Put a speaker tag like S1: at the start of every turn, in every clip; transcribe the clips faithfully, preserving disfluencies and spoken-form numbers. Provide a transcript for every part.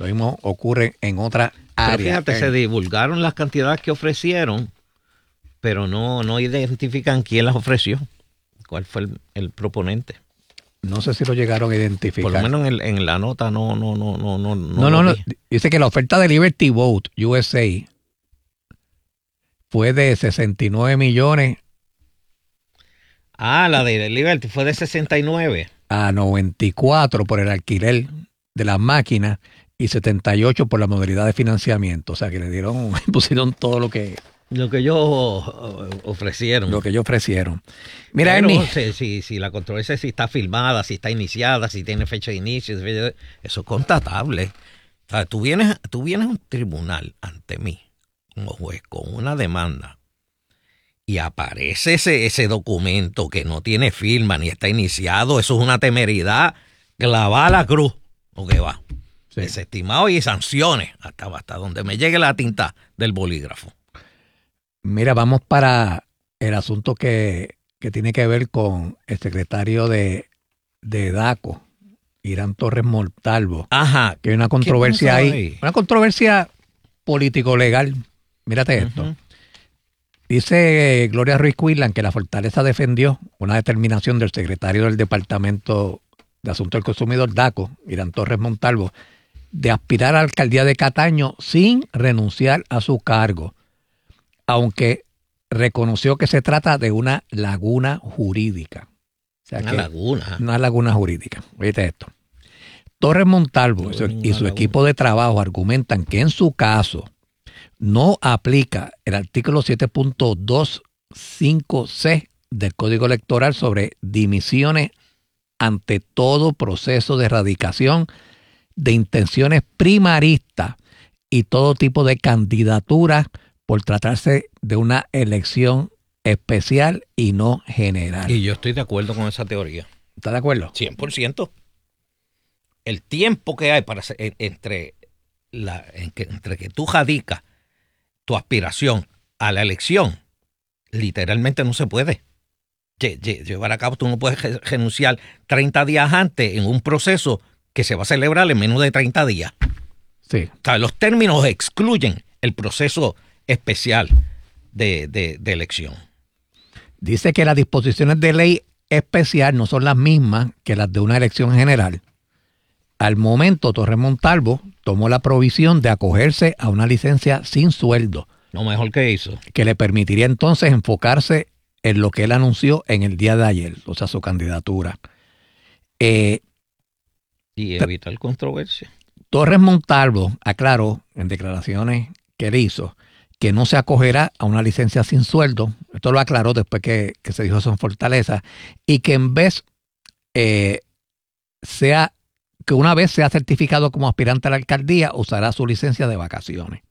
S1: Lo mismo ocurre en otra área.
S2: Pero fíjate, se divulgaron las cantidades que ofrecieron, pero no, no identifican quién las ofreció, cuál fue el, el proponente.
S1: No sé si lo llegaron a identificar.
S2: Por lo menos en, el, en la nota no, no, no, no, no.
S1: No, no, no. Dice que la oferta de Liberty Vote U S A fue de sesenta y nueve millones.
S2: Ah, la de Liberty fue de sesenta y nueve.
S1: A noventa y cuatro por el alquiler de las máquinas y setenta y ocho por la modalidad de financiamiento. O sea, que le dieron, pusieron todo lo que...
S2: Lo que ellos ofrecieron.
S1: Lo que ellos ofrecieron. Mira,
S2: Pero,
S1: Ernie,
S2: si, si, si la controversia si está filmada, si está iniciada, si tiene fecha de inicio, eso es constatable. O sea, tú vienes, tú vienes a un tribunal ante mí, como juez, con una demanda, y aparece ese, ese documento que no tiene firma ni está iniciado, eso es una temeridad clavada a la cruz. ¿O qué va? Sí. Desestimado y sanciones, hasta, hasta donde me llegue la tinta del bolígrafo.
S1: Mira, vamos para el asunto que, que tiene que ver con el secretario de, de DACO, Irán Torres Montalvo.
S2: Ajá.
S1: Que hay una controversia ahí, ahí, una controversia político-legal. Mírate uh-huh. esto. Dice Gloria Ruiz Quinlan que la Fortaleza defendió una determinación del secretario del Departamento de Asuntos del Consumidor, DACO, Irán Torres Montalvo, de aspirar a la alcaldía de Cataño sin renunciar a su cargo, aunque reconoció que se trata de una laguna jurídica. O sea
S2: una
S1: que,
S2: laguna.
S1: Una laguna jurídica. Oíste esto. Torres Montalvo y su, y su equipo de trabajo argumentan que en su caso no aplica el artículo siete punto veinticinco ce del Código Electoral sobre dimisiones ante todo proceso de erradicación de intenciones primaristas y todo tipo de candidaturas por tratarse de una elección especial y no general.
S2: Y yo estoy de acuerdo con esa teoría.
S1: ¿Estás de acuerdo?
S2: cien por ciento. El tiempo que hay para hacer, entre, la, entre que tú radicas tu aspiración a la elección, literalmente no se puede llevar a cabo. Tú no puedes renunciar treinta días antes en un proceso que se va a celebrar en menos de treinta días.
S1: Sí.
S2: O sea, los términos excluyen el proceso especial de, de, de elección.
S1: Dice que las disposiciones de ley especial no son las mismas que las de una elección general. Al momento, Torres Montalvo tomó la provisión de acogerse a una licencia sin sueldo.
S2: Lo mejor que hizo. Que
S1: le permitiría entonces enfocarse en lo que él anunció en el día de ayer, o sea, su candidatura. Eh,
S2: y evitar controversia.
S1: Torres Montalvo aclaró en declaraciones que él hizo que no se acogerá a una licencia sin sueldo. Esto lo aclaró después que, que se dijo eso en Fortaleza. Y que en vez eh, sea, que una vez sea certificado como aspirante a la alcaldía, usará su licencia de vacaciones.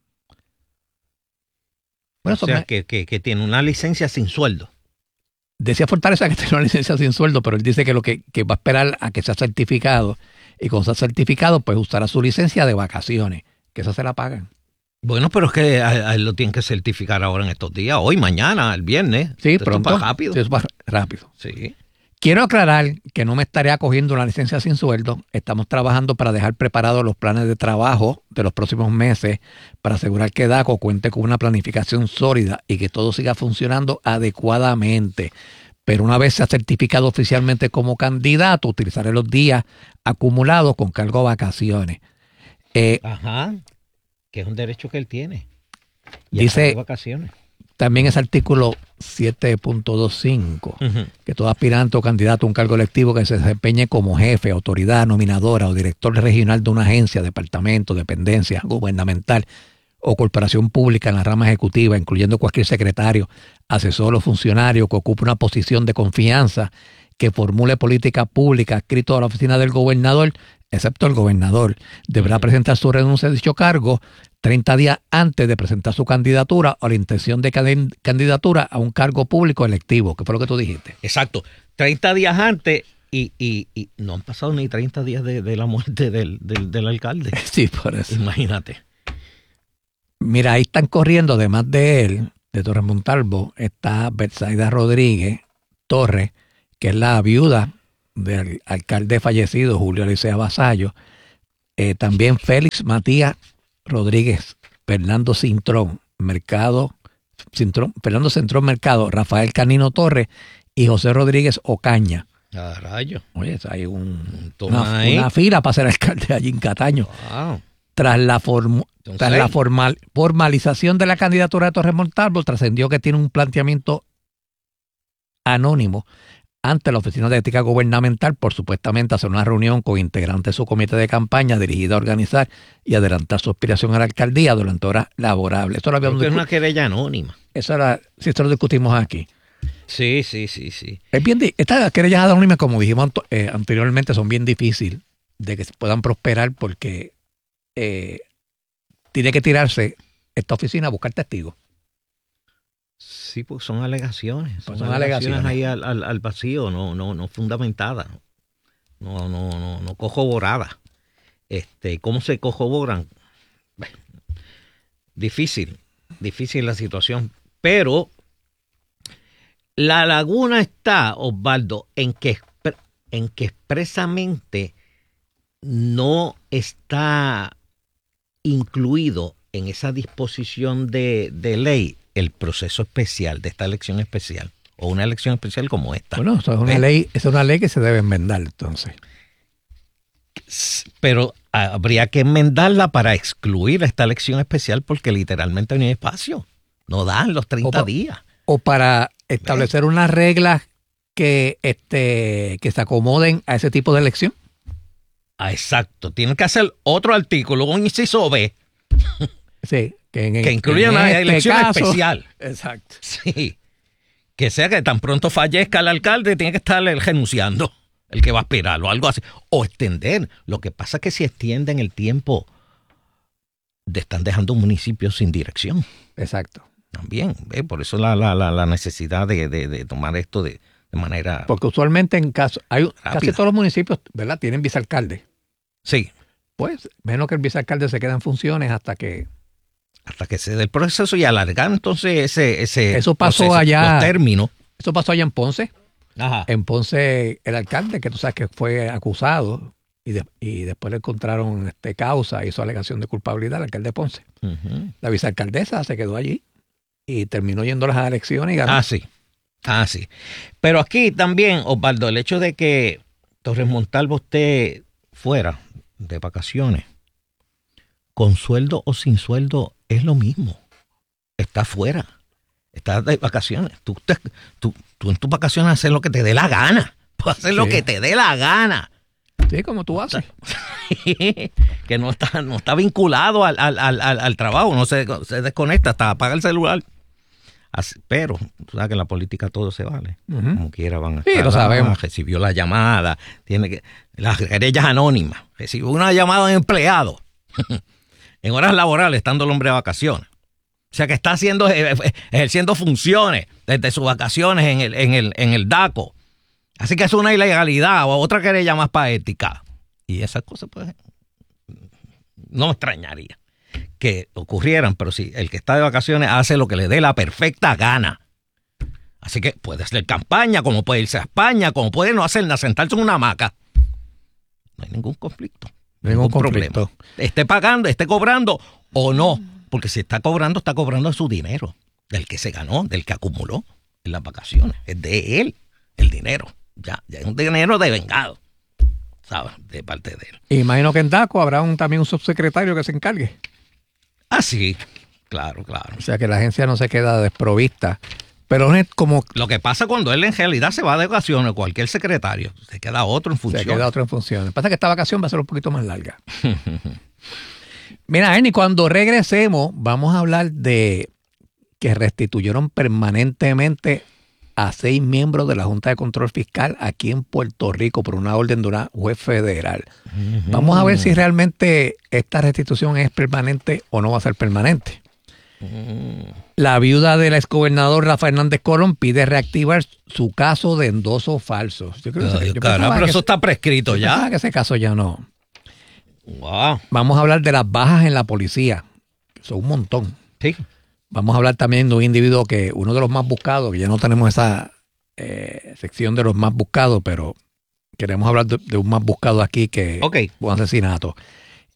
S2: Bueno, o sea, me... que, que, que tiene una licencia sin sueldo.
S1: Decía Fortaleza que tiene una licencia sin sueldo, pero él dice que lo que, que va a esperar a que sea certificado, y cuando sea certificado, pues usará su licencia de vacaciones, que esa se la pagan.
S2: Bueno, pero es que a, a él lo tienen que certificar ahora en estos días, hoy, mañana, el viernes.
S1: Sí, Esto pronto.
S2: Es más rápido.
S1: Sí, es más rápido.
S2: Sí.
S1: Quiero aclarar que no me estaré acogiendo una licencia sin sueldo. Estamos trabajando para dejar preparados los planes de trabajo de los próximos meses para asegurar que DACO cuente con una planificación sólida y que todo siga funcionando adecuadamente. Pero una vez sea certificado oficialmente como candidato, utilizaré los días acumulados con cargo a vacaciones. Eh,
S2: Ajá, que es un derecho que él tiene.
S1: Y dice vacaciones. También ese artículo siete punto veinticinco, uh-huh. que todo aspirante o candidato a un cargo electivo que se desempeñe como jefe, autoridad nominadora o director regional de una agencia, departamento, dependencia gubernamental o corporación pública en la rama ejecutiva, incluyendo cualquier secretario, asesor o funcionario que ocupe una posición de confianza, que formule política pública adscrito a la oficina del gobernador, excepto el gobernador, deberá presentar su renuncia a dicho cargo treinta días antes de presentar su candidatura o la intención de candidatura a un cargo público electivo, que fue lo que tú dijiste.
S2: Exacto, treinta días antes y, y, y no han pasado ni treinta días de, de la muerte del, del, del alcalde.
S1: Sí, por eso.
S2: Imagínate.
S1: Mira, ahí están corriendo, además de él, de Torres Montalvo, está Betsaida Rodríguez Torres, que es la viuda del alcalde fallecido, Julio Licea Vasallo, Eh, también Félix Matías Rodríguez, Fernando Cintrón, Mercado, Cintrón, Fernando Cintrón Mercado, Rafael Canino Torres y José Rodríguez Ocaña.
S2: A rayo.
S1: Oye, hay un,
S2: Toma
S1: una,
S2: ahí.
S1: una fila para ser alcalde allí en Cataño.
S2: Wow.
S1: Tras la, form, tras la formal, formalización de la candidatura de Torres Montalvo, trascendió que tiene un planteamiento anónimo ante la Oficina de Ética Gubernamental por supuestamente hacer una reunión con integrantes de su comité de campaña dirigida a organizar y adelantar su aspiración a la alcaldía durante horas laborables. Eso lo habíamos
S2: es una querella anónima.
S1: Eso era, si esto lo discutimos aquí.
S2: Sí, sí, sí, sí.
S1: Es bien, estas querellas anónimas, como dijimos eh, anteriormente, son bien difíciles de que se puedan prosperar porque eh, tiene que tirarse esta oficina a buscar testigos.
S2: Sí, pues son alegaciones. Son,
S1: pues son
S2: alegaciones,
S1: alegaciones
S2: ahí al, al, al vacío, no, no, no fundamentadas, no, no, no, no corroboradas. Este, ¿cómo se corroboran? Bueno, difícil, difícil la situación, pero la laguna está, Osvaldo, en que, en que expresamente no está incluido en esa disposición de, de ley el proceso especial de esta elección especial o una elección especial como esta.
S1: Bueno, eso es una
S2: ¿Eh?
S1: ley, es una ley que se debe enmendar entonces.
S2: Pero habría que enmendarla para excluir esta elección especial porque literalmente no hay espacio. No dan los treinta
S1: o pa,
S2: días.
S1: O para establecer ¿Eh? unas reglas que, este, que se acomoden a ese tipo de elección.
S2: Ah, exacto. Tienen que hacer otro artículo, un inciso B.
S1: Sí. Que, en,
S2: que incluya
S1: en
S2: una
S1: este
S2: elección
S1: caso,
S2: especial.
S1: Exacto.
S2: Sí. Que sea que tan pronto fallezca el alcalde, tiene que estar renunciando el que va a aspirar o algo así. O extender. Lo que pasa es que si extienden el tiempo, de están dejando un municipio sin dirección.
S1: Exacto.
S2: También. ¿Ve? Por eso la, la, la necesidad de, de, de tomar esto de, de manera.
S1: Porque usualmente en caso. Hay, casi todos los municipios, ¿verdad?, tienen vicealcalde.
S2: Sí.
S1: Pues, menos que el vicealcalde se queda en funciones hasta que.
S2: Hasta que se dé el proceso y alargar entonces ese, ese
S1: eso pasó
S2: proceso,
S1: allá,
S2: los términos.
S1: Eso pasó allá en Ponce.
S2: Ajá.
S1: En Ponce, el alcalde, que tú sabes que fue acusado y, de, y después le encontraron este, causa, hizo alegación de culpabilidad al alcalde de Ponce. Uh-huh. La vicealcaldesa se quedó allí y terminó yendo a las elecciones y ganó.
S2: Ah, sí. Ah, sí. Pero aquí también, Osvaldo, el hecho de que Torres Montalvo esté fuera de vacaciones, con sueldo o sin sueldo, es lo mismo. Está fuera. Está de vacaciones. Tú, te, tú, tú en tus vacaciones haces lo que te dé la gana. Puedes hacer sí. lo que te dé la gana.
S1: Sí, como tú haces.
S2: Que no está, no está vinculado al, al, al, al trabajo. No se, se desconecta hasta apaga el celular. Así, pero tú sabes que en la política todo se vale. Uh-huh. Como quiera van a
S1: sí,
S2: estar.
S1: Lo sabemos.
S2: Recibió la llamada. Tiene que las querellas anónimas. Recibió una llamada de empleado. En horas laborales, estando el hombre de vacaciones. O sea que está haciendo, ejerciendo funciones desde sus vacaciones en el, en el, en el DACO. Así que es una ilegalidad o otra querella más paética. Y esas cosas, pues, no me extrañaría que ocurrieran, pero si el que está de vacaciones hace lo que le dé la perfecta gana. Así que puede hacer campaña, como puede irse a España, como puede no hacer nada, sentarse en una hamaca. No hay ningún conflicto.
S1: Ningún, ningún conflicto.
S2: Problema. Esté pagando, esté cobrando o no. Porque si está cobrando, está cobrando su dinero. Del que se ganó, del que acumuló en las vacaciones. Es de él el dinero. Ya, ya es un dinero devengado. ¿Sabes? De parte de él.
S1: Imagino que en DACO habrá un, también un subsecretario que se encargue.
S2: Ah, sí. Claro, claro.
S1: O sea que la agencia no se queda desprovista. Pero es como...
S2: Lo que pasa cuando él en realidad se va de vacaciones, cualquier secretario, se queda otro en funciones.
S1: Se queda otro en funciones. Pasa que esta vacación va a ser un poquito más larga. Mira, Ernie, cuando regresemos vamos a hablar de que restituyeron permanentemente a seis miembros de la Junta de Control Fiscal aquí en Puerto Rico por una orden de una juez federal. Uh-huh. Vamos a ver si realmente esta restitución es permanente o no va a ser permanente. Uh-huh. La viuda del exgobernador Rafael Hernández Colón pide reactivar su caso de endoso falso. Yo creo
S2: Ay, que, yo cara, pero que eso está prescrito ya.
S1: Que ese caso ya no.
S2: Wow.
S1: Vamos a hablar de las bajas en la policía. Son un montón.
S2: Sí.
S1: Vamos a hablar también de un individuo que, uno de los más buscados, que ya no tenemos esa eh, sección de los más buscados, pero queremos hablar de, de un más buscado aquí que
S2: okay.
S1: un asesinato.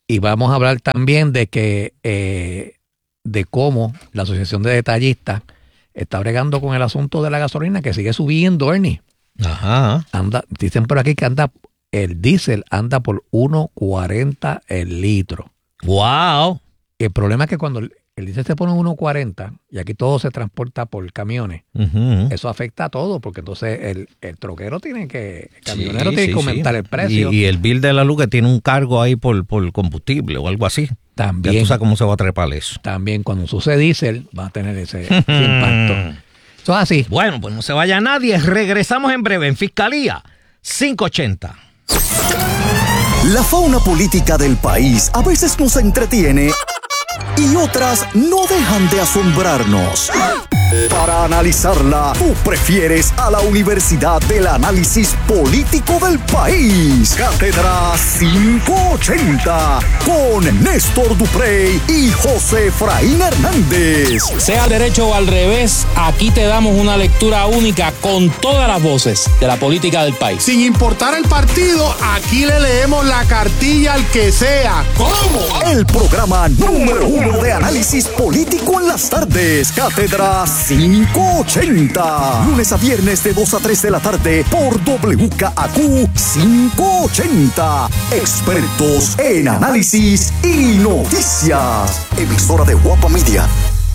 S1: Y vamos a hablar también de que eh, de cómo la Asociación de Detallistas está bregando con el asunto de la gasolina que sigue subiendo, Ernie.
S2: Ajá.
S1: Anda, dicen por aquí que anda el diésel anda por uno cuarenta el litro.
S2: Wow.
S1: Y el problema es que cuando el, el diésel se pone en uno cuarenta y aquí todo se transporta por camiones,
S2: Uh-huh.
S1: eso afecta a todo, porque entonces el, el troquero tiene que, el camionero
S2: Sí,
S1: tiene
S2: sí,
S1: que aumentar
S2: sí.
S1: el precio.
S2: Y, y el bill de la luz que tiene un cargo ahí por, por combustible o algo así.
S1: También,
S2: ya tú sabes cómo se va a trepar eso.
S1: También cuando sucede diésel va a tener ese, ese impacto. Eso es así.
S2: Bueno, pues no se vaya nadie. Regresamos en breve en Fiscalía quinientos ochenta.
S3: La fauna política del país a veces nos entretiene y otras no dejan de asombrarnos. Para analizarla, tú prefieres a la Universidad del Análisis Político del País. Cátedra quinientos ochenta con Néstor Duprey y José Efraín Hernández.
S4: Sea al derecho o al revés, aquí te damos una lectura única con todas las voces de la política del país.
S5: Sin importar el partido, aquí le leemos la cartilla al que sea. ¿Cómo?
S3: El programa número uno de análisis político en las tardes. Cátedra quinientos ochenta. Lunes a viernes de dos a tres de la tarde por W K A Q quinientos ochenta. Expertos en análisis y noticias. Emisora de Guapa Media.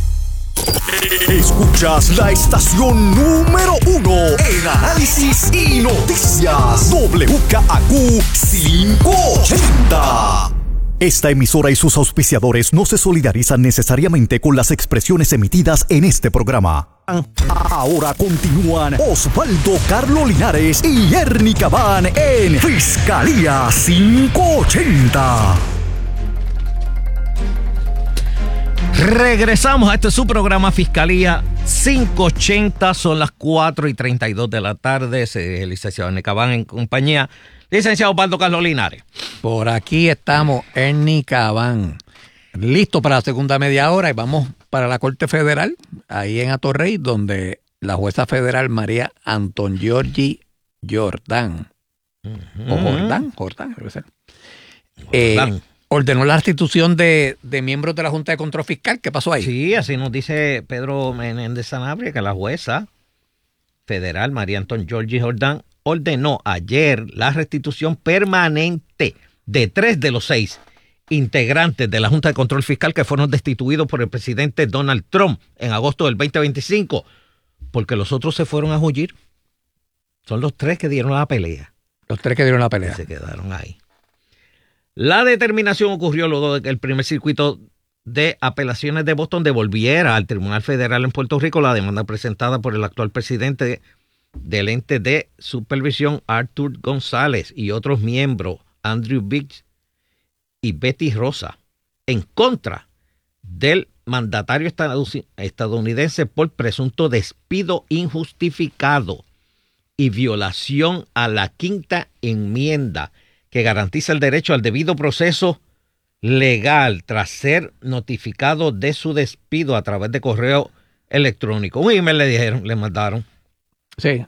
S3: Escuchas la estación número uno en análisis y noticias. W K A Q quinientos ochenta. Esta emisora y sus auspiciadores no se solidarizan necesariamente con las expresiones emitidas en este programa. Ahora continúan Osvaldo Carlo Linares y Ernie Cabán en Fiscalía quinientos ochenta.
S2: Regresamos a este su programa Fiscalía quinientos ochenta. Son las cuatro y treinta y dos de la tarde. El licenciado Ernie Cabán en compañía. Licenciado Osvaldo Carlos Linares.
S1: Por aquí estamos, Ernie Cabán, listo para la segunda media hora y vamos para la Corte Federal, ahí en Atorrey, donde la jueza federal María Antongiorgi Jordán, uh-huh. o Jordán, Jordán, debe ser, eh, ordenó la restitución de, de miembros de la Junta de Control Fiscal. ¿Qué pasó ahí?
S2: Sí, así nos dice Pedro Menéndez Sanabria, que la jueza federal María Antongiorgi Jordán ordenó ayer la restitución permanente de tres de los seis integrantes de la Junta de Control Fiscal que fueron destituidos por el presidente Donald Trump en agosto del veinte veinticinco, porque los otros se fueron a huir. Son los tres que dieron la pelea.
S1: Los tres que dieron la pelea.
S2: Se quedaron ahí. La determinación ocurrió luego de que el primer circuito de apelaciones de Boston devolviera al Tribunal Federal en Puerto Rico la demanda presentada por el actual presidente del ente de supervisión Arthur González y otros miembros Andrew Biggs y Betty Rosa en contra del mandatario estadounidense por presunto despido injustificado y violación a la quinta enmienda que garantiza el derecho al debido proceso legal tras ser notificado de su despido a través de correo electrónico. Un email le dijeron, le mandaron.
S1: Sí.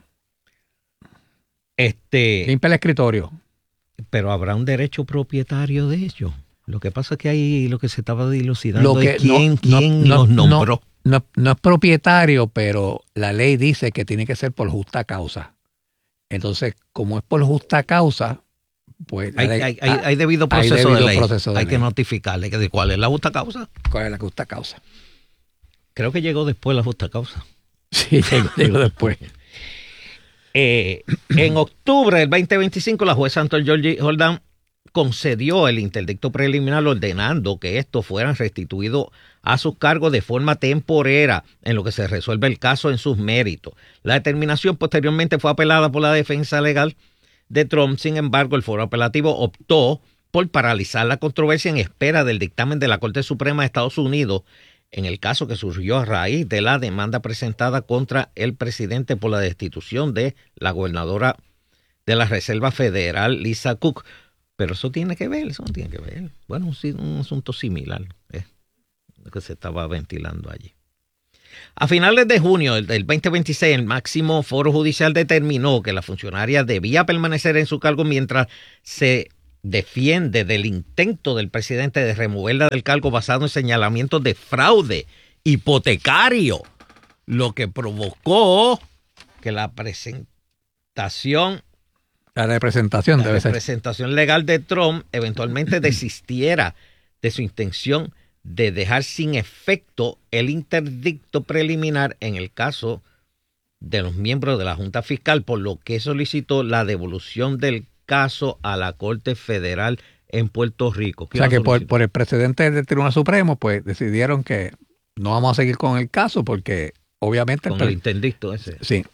S2: Este,
S1: limpia el escritorio.
S2: Pero habrá un derecho propietario de ellos. Lo que pasa es que ahí lo que se estaba dilucidando es quién,
S1: no,
S2: quién
S1: no,
S2: los
S1: no,
S2: nombró.
S1: No, no, no es propietario, pero la ley dice que tiene que ser por justa causa. Entonces, como es por justa causa, pues
S2: hay,
S1: ley,
S2: hay, hay, hay debido proceso, hay debido de ley. Proceso de hay ley. Que notificarle que de cuál es la justa causa.
S1: ¿Cuál es la justa causa?
S2: Creo que llegó después la justa causa.
S1: Sí, llegó, llegó después.
S2: Eh, en octubre del veinte veinticinco, la jueza Antongiorgi Jordán concedió el interdicto preliminar ordenando que estos fueran restituidos a sus cargos de forma temporera en lo que se resuelve el caso en sus méritos. La determinación posteriormente fue apelada por la defensa legal de Trump. Sin embargo, el foro apelativo optó por paralizar la controversia en espera del dictamen de la Corte Suprema de Estados Unidos en el caso que surgió a raíz de la demanda presentada contra el presidente por la destitución de la gobernadora de la Reserva Federal, Lisa Cook. Pero eso tiene que ver, eso no tiene que ver. Bueno, un, un asunto similar, eh, lo que se estaba ventilando allí. A finales de junio del veinte veintiséis, el máximo foro judicial determinó que la funcionaria debía permanecer en su cargo mientras se defiende del intento del presidente de removerla del cargo basado en señalamientos de fraude hipotecario, lo que provocó que la presentación
S1: La representación
S2: la
S1: debe
S2: representación ser. legal de Trump eventualmente desistiera de su intención de dejar sin efecto el interdicto preliminar en el caso de los miembros de la Junta Fiscal, por lo que solicitó la devolución del caso a la Corte Federal en Puerto Rico.
S1: O sea que por, por el precedente del Tribunal Supremo, pues decidieron que no vamos a seguir con el caso porque obviamente...
S2: Con
S1: el,
S2: el interdicto ese.
S1: Sí.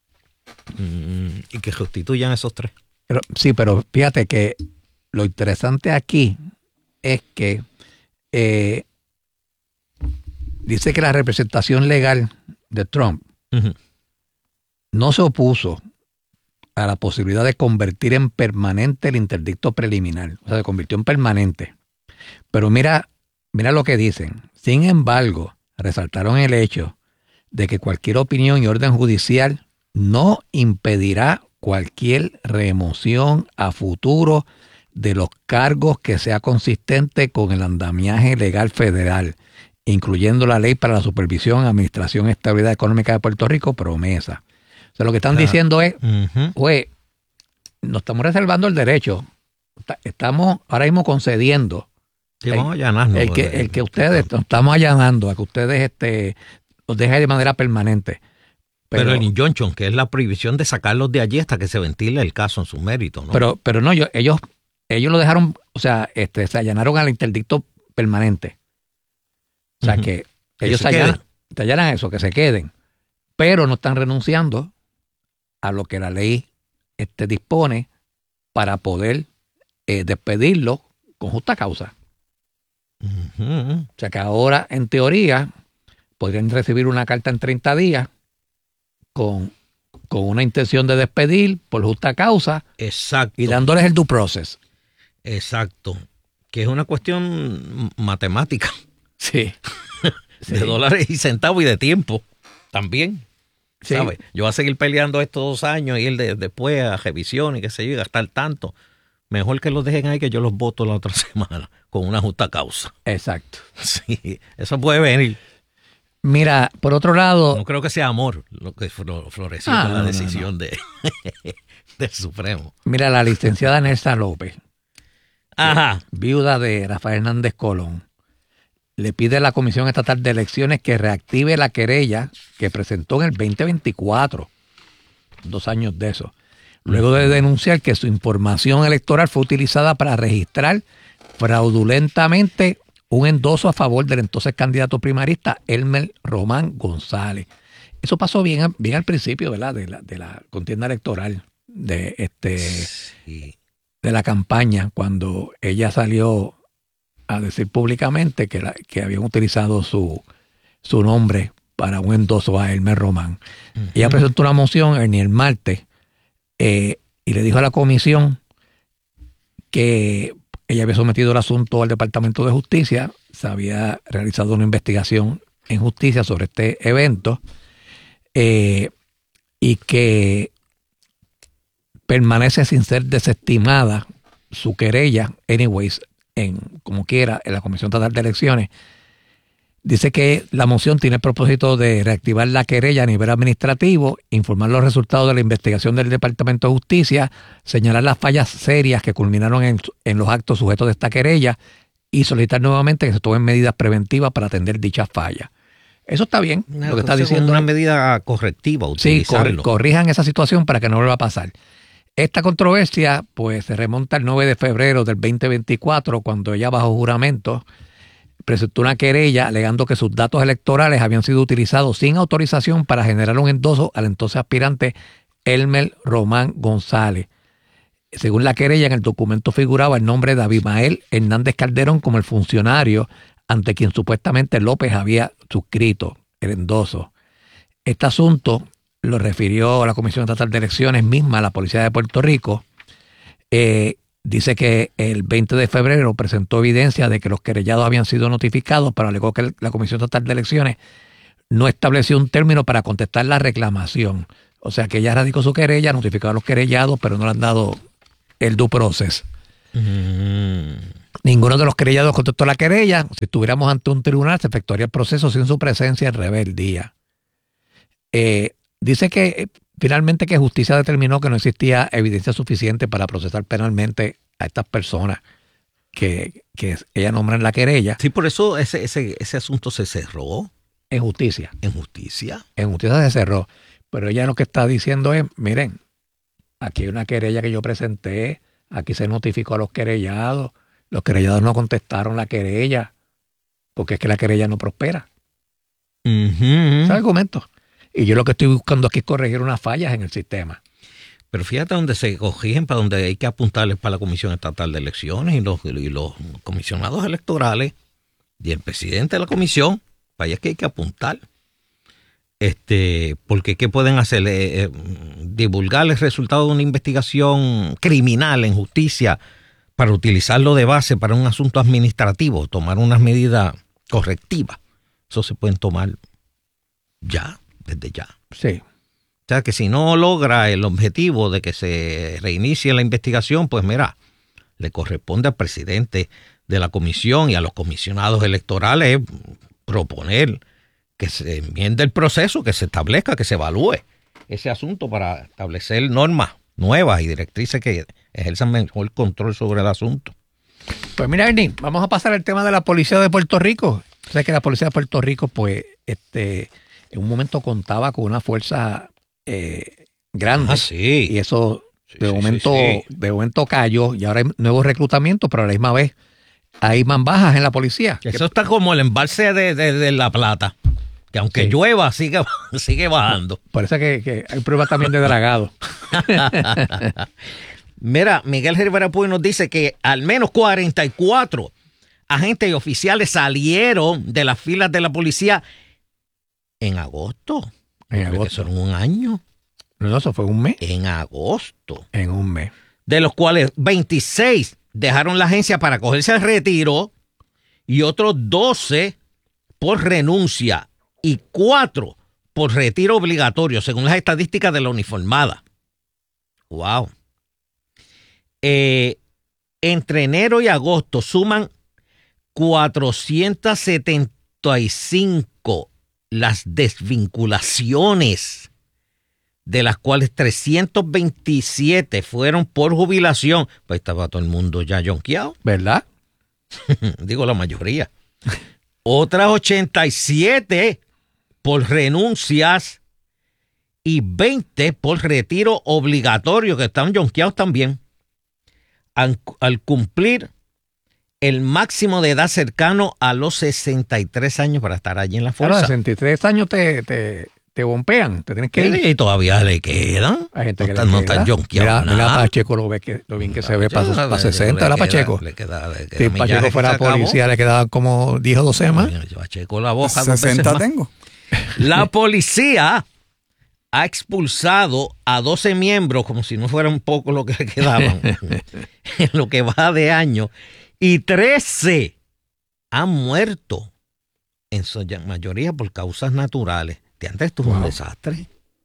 S2: Mm, y que sustituyan esos tres.
S1: Pero, sí, pero fíjate que lo interesante aquí es que eh, dice que la representación legal de Trump uh-huh. no se opuso a la posibilidad de convertir en permanente el interdicto preliminar. O sea, se convirtió en permanente. Pero mira, mira lo que dicen. Sin embargo, resaltaron el hecho de que cualquier opinión y orden judicial no impedirá cualquier remoción a futuro de los cargos que sea consistente con el andamiaje legal federal, incluyendo la Ley para la Supervisión, Administración y Estabilidad Económica de Puerto Rico, PROMESA. O sea, lo que están ah, diciendo es, uh-huh. pues, nos estamos reservando el derecho, estamos ahora mismo concediendo
S2: sí, vamos a allanarnos,
S1: el, que, el que ustedes, nos estamos allanando a que ustedes este, los dejen de manera permanente.
S2: Pero, pero el injunction, que es la prohibición de sacarlos de allí hasta que se ventile el caso en su mérito, ¿no?
S1: Pero, pero no, yo, ellos, ellos lo dejaron, o sea, este, se allanaron al interdicto permanente. O sea, uh-huh. que ellos se allanan, se allanan eso, que se queden, pero no están renunciando a lo que la ley este, dispone para poder eh, despedirlo con justa causa. Uh-huh. O sea, que ahora, en teoría, podrían recibir una carta en treinta días Con, con una intención de despedir por justa causa.
S2: Exacto.
S1: Y dándoles el due process.
S2: Exacto. Que es una cuestión matemática.
S1: Sí.
S2: de sí. dólares y centavos y de tiempo también. Sí. ¿Sabes? Yo voy a seguir peleando estos dos años y él de, después a revisión y qué sé yo, y gastar tanto. Mejor que los dejen ahí que yo los voto la otra semana con una justa causa.
S1: Exacto.
S2: Sí, eso puede venir.
S1: Mira, por otro lado...
S2: No creo que sea amor lo que floreció ah, con la no, decisión no, no. De, del Supremo.
S1: Mira, la licenciada Nelsa López,
S2: Ajá.
S1: viuda de Rafael Hernández Colón, le pide a la Comisión Estatal de Elecciones que reactive la querella que presentó en el veinte veinticuatro, dos años de eso, luego de denunciar que su información electoral fue utilizada para registrar fraudulentamente un endoso a favor del entonces candidato primarista Elmer Román González. Eso pasó bien, bien al principio, ¿verdad? De la, de la contienda electoral, de este sí. de la campaña, cuando ella salió a decir públicamente que, la, que habían utilizado su, su nombre para un endoso a Elmer Román. Uh-huh. Ella presentó una moción en el martes eh, y le dijo a la comisión que ella había sometido el asunto al Departamento de Justicia, se había realizado una investigación en justicia sobre este evento eh, y que permanece sin ser desestimada su querella, anyways, en, como quiera, en la Comisión Estatal de Elecciones. Dice que la moción tiene el propósito de reactivar la querella a nivel administrativo, informar los resultados de la investigación del Departamento de Justicia, señalar las fallas serias que culminaron en, en los actos sujetos de esta querella y solicitar nuevamente que se tomen medidas preventivas para atender dichas fallas. Eso está bien, no, lo que está diciendo.
S2: Una medida correctiva, utilizarlo.
S1: Sí, cor, corrijan esa situación para que no vuelva a pasar. Esta controversia pues se remonta al nueve de febrero del veinte veinticuatro, cuando ella bajo juramento presentó una querella alegando que sus datos electorales habían sido utilizados sin autorización para generar un endoso al entonces aspirante Elmer Román González. Según la querella, en el documento figuraba el nombre de Abimael Hernández Calderón como el funcionario ante quien supuestamente López había suscrito el endoso. Este asunto lo refirió a la Comisión Estatal de Elecciones misma, a la Policía de Puerto Rico. Eh, Dice que el veinte de febrero presentó evidencia de que los querellados habían sido notificados, pero alegó que la Comisión Estatal de Elecciones no estableció un término para contestar la reclamación. O sea que ella radicó su querella, notificó a los querellados, pero no le han dado el due process. Mm. Ninguno de los querellados contestó la querella. Si estuviéramos ante un tribunal, se efectuaría el proceso sin su presencia en rebeldía. Eh, dice que eh, finalmente que justicia determinó que no existía evidencia suficiente para procesar penalmente a estas personas que, que ella nombra en la querella.
S2: Sí, por eso ese, ese, ese asunto se cerró.
S1: En justicia.
S2: En justicia.
S1: En justicia se cerró. Pero ella lo que está diciendo es, miren, aquí hay una querella que yo presenté, aquí se notificó a los querellados, los querellados no contestaron la querella, porque es que la querella no prospera.
S2: Uh-huh.
S1: Ese es el argumento. Y yo lo que estoy buscando aquí es corregir unas fallas en el sistema.
S2: Pero fíjate donde se corrigen, para donde hay que apuntarles para la Comisión Estatal de Elecciones y los, y los comisionados electorales y el presidente de la comisión, para allá es que hay que apuntar. Este, porque ¿qué pueden hacer? Eh, eh, divulgar el resultado de una investigación criminal en justicia para utilizarlo de base para un asunto administrativo, tomar unas medidas correctivas. Eso se pueden tomar ya, desde ya.
S1: Sí.
S2: O sea que si no logra el objetivo de que se reinicie la investigación, pues mira, le corresponde al presidente de la comisión y a los comisionados electorales proponer que se enmiende el proceso, que se establezca, que se evalúe ese asunto para establecer normas nuevas y directrices que ejerzan mejor control sobre el asunto.
S1: Pues mira, Ernie, vamos a pasar al tema de la policía de Puerto Rico. O sea que la policía de Puerto Rico, pues, este, en un momento contaba con una fuerza eh, grande.
S2: Ah, sí.
S1: Y eso
S2: sí,
S1: de,
S2: sí,
S1: momento,
S2: sí, sí.
S1: de momento cayó y ahora hay nuevos reclutamientos, pero a la misma vez hay más bajas en la policía.
S2: Eso está como el embalse de, de, de La Plata, que aunque sí. llueva, sigue, sigue bajando.
S1: Parece que, que hay pruebas también de dragado.
S2: Mira, Miguel Rivera Puy nos dice que al menos cuarenta y cuatro agentes y oficiales salieron de las filas de la policía en agosto.
S1: En agosto.
S2: Eso era un año.
S1: No, no, eso fue un mes.
S2: En agosto.
S1: En un mes.
S2: De los cuales veintiséis dejaron la agencia para cogerse al retiro y otros doce por renuncia y cuatro por retiro obligatorio, según las estadísticas de la uniformada. Wow. Eh, entre enero y agosto suman cuatrocientas setenta y cinco las desvinculaciones, de las cuales trescientos veintisiete fueron por jubilación. Pues estaba todo el mundo ya yonqueado.
S1: ¿Verdad?
S2: Digo, la mayoría. Otras ochenta y siete por renuncias y veinte por retiro obligatorio, que están yonqueados también. Al, al cumplir el máximo de edad cercano a los sesenta y tres años para estar allí en la fuerza.
S1: A los sesenta y tres años te, te, te bompean, te tienes que ir.
S2: Y todavía le quedan.
S1: Hay gente que
S2: no
S1: le
S2: no
S1: queda.
S2: Están yonqueados.
S1: Mira, mira Pacheco, lo, ve que, lo bien que se ve para, para sesenta, ¿verdad, Pacheco?
S2: Le queda, le queda
S1: si Pacheco fuera policía, le quedaban como diez o doce más.
S2: Pacheco la boca.
S5: sesenta tengo.
S2: La policía ha expulsado a doce miembros, como si no fuera un poco lo que le quedaban, en lo que va de año, y trece han muerto, en su mayoría por causas naturales. De antes esto fue wow. un desastre.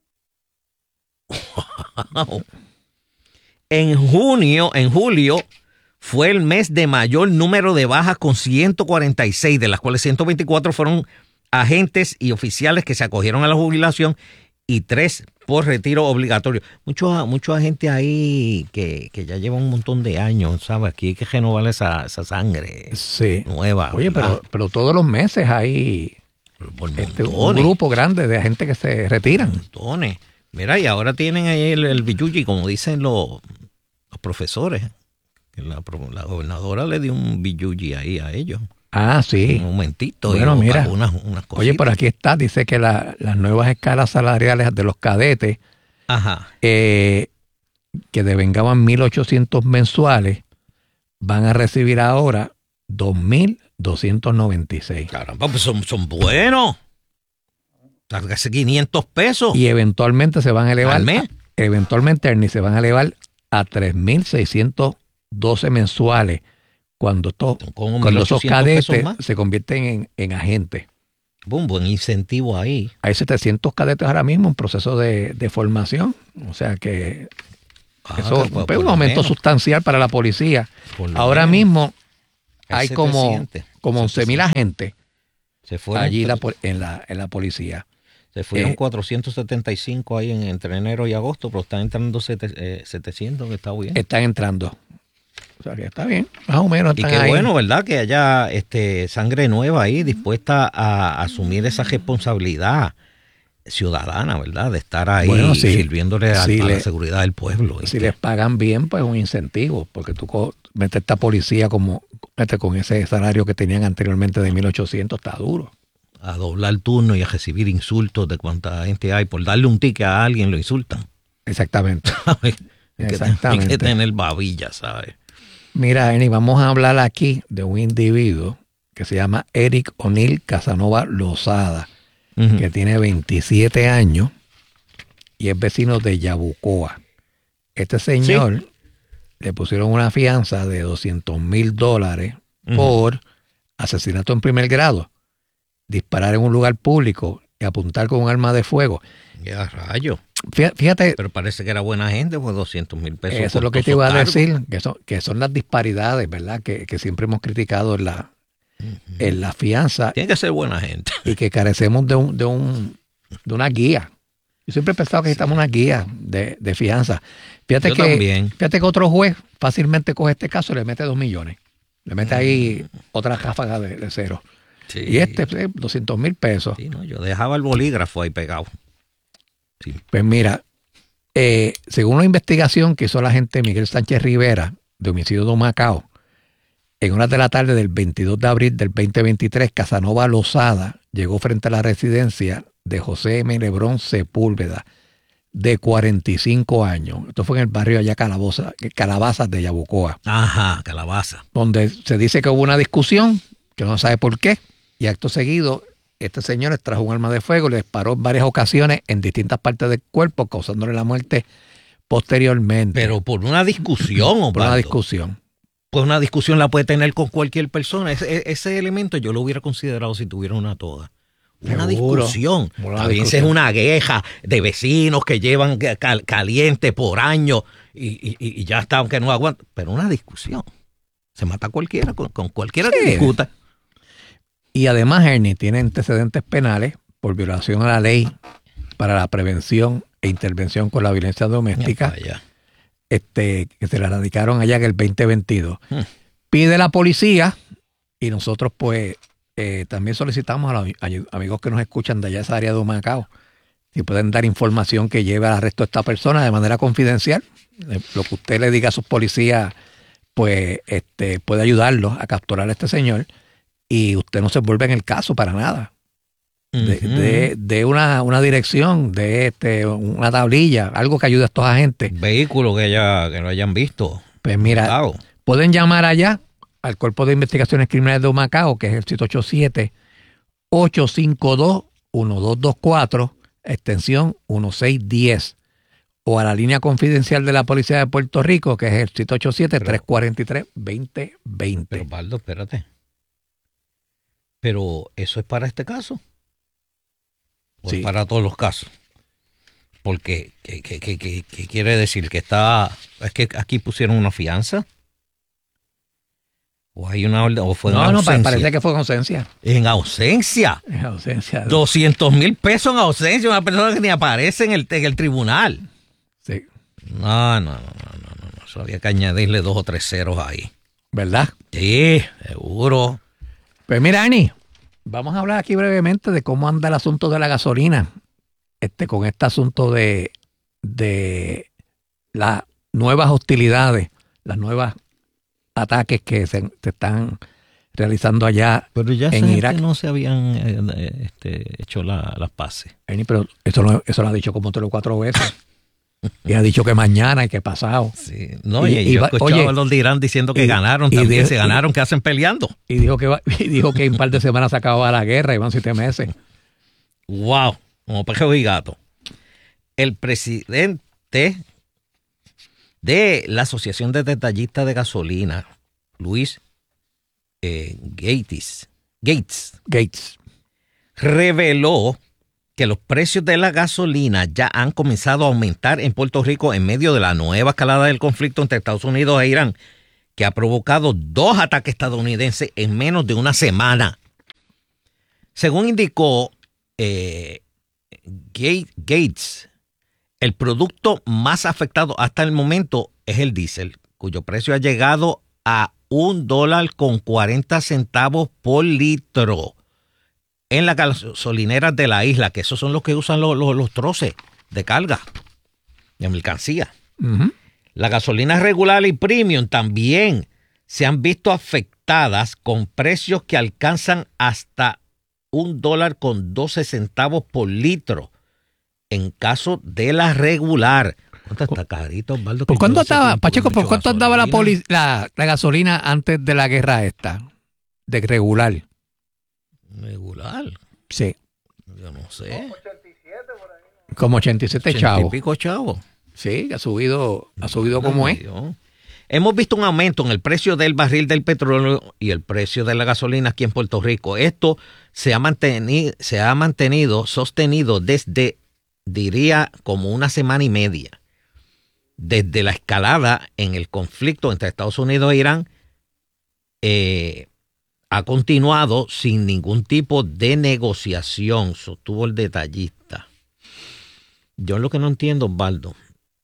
S2: Wow. En junio, en julio, fue el mes de mayor número de bajas con ciento cuarenta y seis, de las cuales ciento veinticuatro fueron agentes y oficiales que se acogieron a la jubilación y tres por retiro obligatorio. Muchos muchos agentes ahí que, que ya llevan un montón de años, ¿sabes? Aquí hay que renovar esa, esa sangre
S1: sí.
S2: nueva.
S1: Oye, pero, pero todos los meses hay este, un grupo grande de agentes que se retiran.
S2: Montones. Mira, y ahora tienen ahí el, el billuyi, como dicen los, los profesores. La, la gobernadora le dio un billuyi ahí a ellos.
S1: Ah, sí.
S2: Un momentito.
S1: Bueno,
S2: y
S1: mira.
S2: Unas, unas
S1: Oye, por aquí está, dice que la, las nuevas escalas salariales de los cadetes,
S2: Ajá.
S1: Eh, que devengaban mil ochocientos mensuales, van a recibir ahora dos mil doscientos noventa y seis.
S2: Caramba, pues son, son buenos. Casi quinientos pesos.
S1: Y eventualmente se van a elevar.
S2: ¿Al mes?
S1: Eventualmente, Ernie, se van a elevar a tres mil seiscientos doce mensuales. Cuando, to, cuando esos cadetes se convierten en, en agentes.
S2: Un buen incentivo ahí.
S1: Hay setecientos cadetes ahora mismo en proceso de, de formación. O sea que
S2: Ah,
S1: Eso
S2: pues,
S1: es un aumento sustancial para la policía. Ahora
S2: menos.
S1: mismo
S2: El
S1: hay como,
S2: setecientos.
S1: como once mil agentes
S2: Se fueron,
S1: allí la, en, la, en la policía.
S2: Se fueron
S1: eh,
S2: cuatrocientos setenta y cinco ahí en, entre enero y agosto, pero están entrando sete, eh, setecientos, que está bien.
S1: Están entrando. O sea que está bien, más o menos.
S2: Y
S1: Están
S2: qué
S1: ahí.
S2: bueno, ¿verdad? Que haya este, sangre nueva ahí dispuesta a asumir esa responsabilidad ciudadana, ¿verdad? De estar ahí
S1: Bueno, sí,
S2: sirviéndole a,
S1: sí
S2: a
S1: le,
S2: la seguridad del pueblo.
S1: Si les pagan bien, pues un incentivo, porque tú metes esta policía como este, con ese salario que tenían anteriormente de mil ochocientos, está duro.
S2: A doblar turno y a recibir insultos de cuánta gente hay. Por darle un ticket a alguien lo insultan.
S1: Exactamente.
S2: hay,
S1: Exactamente.
S2: Que, hay que tener babilla, ¿sabes?
S1: Mira, Eni, vamos a hablar aquí de un individuo que se llama Eric O'Neill Casanova Lozada, uh-huh. que tiene veintisiete años y es vecino de Yabucoa. Este señor ¿Sí? le pusieron una fianza de doscientos mil dólares uh-huh. por asesinato en primer grado, disparar en un lugar público y apuntar con un arma de fuego.
S2: Ya, rayo.
S1: Fíjate.
S2: Pero parece que era buena gente, pues doscientos mil pesos.
S1: Eso es lo que te iba a decir, que son, que son las disparidades, ¿verdad? Que, que siempre hemos criticado en la, uh-huh. en la fianza.
S2: Tiene que ser buena gente.
S1: Y que carecemos de un, de un, de una guía. Yo siempre he pensado que necesitamos sí. una guía de, de fianza. Fíjate
S2: Yo
S1: que,
S2: también.
S1: Fíjate que otro juez fácilmente coge este caso y le mete dos millones. Le mete ahí uh-huh. otra ráfaga de, de cero. Sí. Y este, pues, doscientos mil pesos.
S2: Sí, no, yo dejaba el bolígrafo ahí pegado. Sí.
S1: Pues mira, eh, según la investigación que hizo la agente Miguel Sánchez Rivera de homicidio de Humacao, en horas de la tarde del veintidós de abril del veinte veintitrés, Casanova Lozada llegó frente a la residencia de José M. Lebrón Sepúlveda, de cuarenta y cinco años. Esto fue en el barrio allá Calaboza, Calabazas de Yabucoa.
S2: Ajá, Calabaza.
S1: Donde se dice que hubo una discusión, que no sabe por qué, y acto seguido este señor extrajo un arma de fuego y le disparó en varias ocasiones en distintas partes del cuerpo, causándole la muerte posteriormente.
S2: Pero por una discusión, ¿o
S1: por una discusión.
S2: Pues una discusión la puede tener con cualquier persona. Ese, ese elemento yo lo hubiera considerado si tuviera una toga. Una Seguro. discusión. Una a veces es una queja de vecinos que llevan cal, caliente por años y, y, y ya está, aunque no aguanta. Pero una discusión. Se mata cualquiera, con, con cualquiera sí. que discuta.
S1: Y además, Ernie tiene antecedentes penales por violación a la ley para la prevención e intervención con la violencia doméstica, este, que se la radicaron allá en el veinte veintidós. Hmm. Pide la policía y nosotros pues eh, también solicitamos a los amigos que nos escuchan de allá esa área de Humacao si pueden dar información que lleve al arresto de esta persona de manera confidencial. Lo que usted le diga a sus policías pues este, puede ayudarlos a capturar a este señor. Y usted no se envuelve en el caso para nada. De, uh-huh. de, de una, una dirección, de este, una tablilla, algo que ayude a estos agentes.
S2: Vehículo que, haya, que lo hayan visto.
S1: Pues mira, Humacao. Pueden llamar allá al Cuerpo de Investigaciones Criminales de Humacao, que es el siete ocho siete, ocho cinco dos, uno dos dos cuatro, extensión dieciséis diez. O a la línea confidencial de la Policía de Puerto Rico, que es el siete ocho siete, tres cuatro tres, dos cero dos cero.
S2: Pero, Baldo, espérate. Pero ¿eso es para este caso? ¿O sí. es para todos los casos? Porque, ¿qué, qué, qué, qué, qué quiere decir? ¿Que está, es que aquí pusieron una fianza? ¿O hay una orden? ¿O fue
S1: no,
S2: en ausencia?
S1: No, parece que fue en ausencia.
S2: ¿En ausencia?
S1: En ausencia.
S2: doscientos mil pesos en ausencia, una persona que ni aparece en el, en el tribunal.
S1: Sí.
S2: No, no, no, no, no, no. Eso había que añadirle dos o tres ceros ahí.
S1: ¿Verdad?
S2: Sí, seguro.
S1: Pues mira, Ani, vamos a hablar aquí brevemente de cómo anda el asunto de la gasolina, este, con este asunto de, de las nuevas hostilidades, las nuevas ataques que se, se están realizando allá
S2: pero ya
S1: en Irak.
S2: No se habían eh, este, hecho la, las paces.
S1: Ani, pero eso lo, eso lo ha dicho como tres o cuatro veces. Y ha dicho que mañana y que pasado.
S2: Sí. No, y, y, y yo escuchaba oye, a los de Irán diciendo que y, ganaron y también, dijo, se ganaron, que hacen peleando.
S1: Y dijo que, y dijo que en un par de semanas se acababa la guerra y van siete meses.
S2: Wow, como pejo y gato. El presidente de la Asociación de Detallistas de Gasolina, Luis eh, Gates, Gates,
S1: Gates,
S2: reveló que los precios de la gasolina ya han comenzado a aumentar en Puerto Rico en medio de la nueva escalada del conflicto entre Estados Unidos e Irán, que ha provocado dos ataques estadounidenses en menos de una semana. Según indicó eh, Gates, el producto más afectado hasta el momento es el diésel, cuyo precio ha llegado a un dólar con cuarenta centavos por litro en las gasolineras de la isla, que esos son los que usan los, los, los troces de carga, de mercancía. Uh-huh. La gasolina regular y premium también se han visto afectadas con precios que alcanzan hasta un dólar con doce centavos por litro en caso de la regular. ¿Cuánto está carito, Osvaldo?
S1: ¿Por cuánto estaba, Pacheco, por cuánto andaba la, poli, la, la gasolina antes de la guerra esta? De regular.
S2: ¿Regular?
S1: Sí.
S2: Yo no sé.
S1: Como ochenta y siete chavos.
S2: y pico chavos.
S1: Sí, ha subido, ha subido no, como es.
S2: Dios. Hemos visto un aumento en el precio del barril del petróleo y el precio de la gasolina aquí en Puerto Rico. Esto se ha mantenido, se ha mantenido sostenido desde, diría, como una semana y media. Desde la escalada en el conflicto entre Estados Unidos e Irán, eh, ha continuado sin ningún tipo de negociación, sostuvo el detallista. Yo lo que no entiendo, Osvaldo,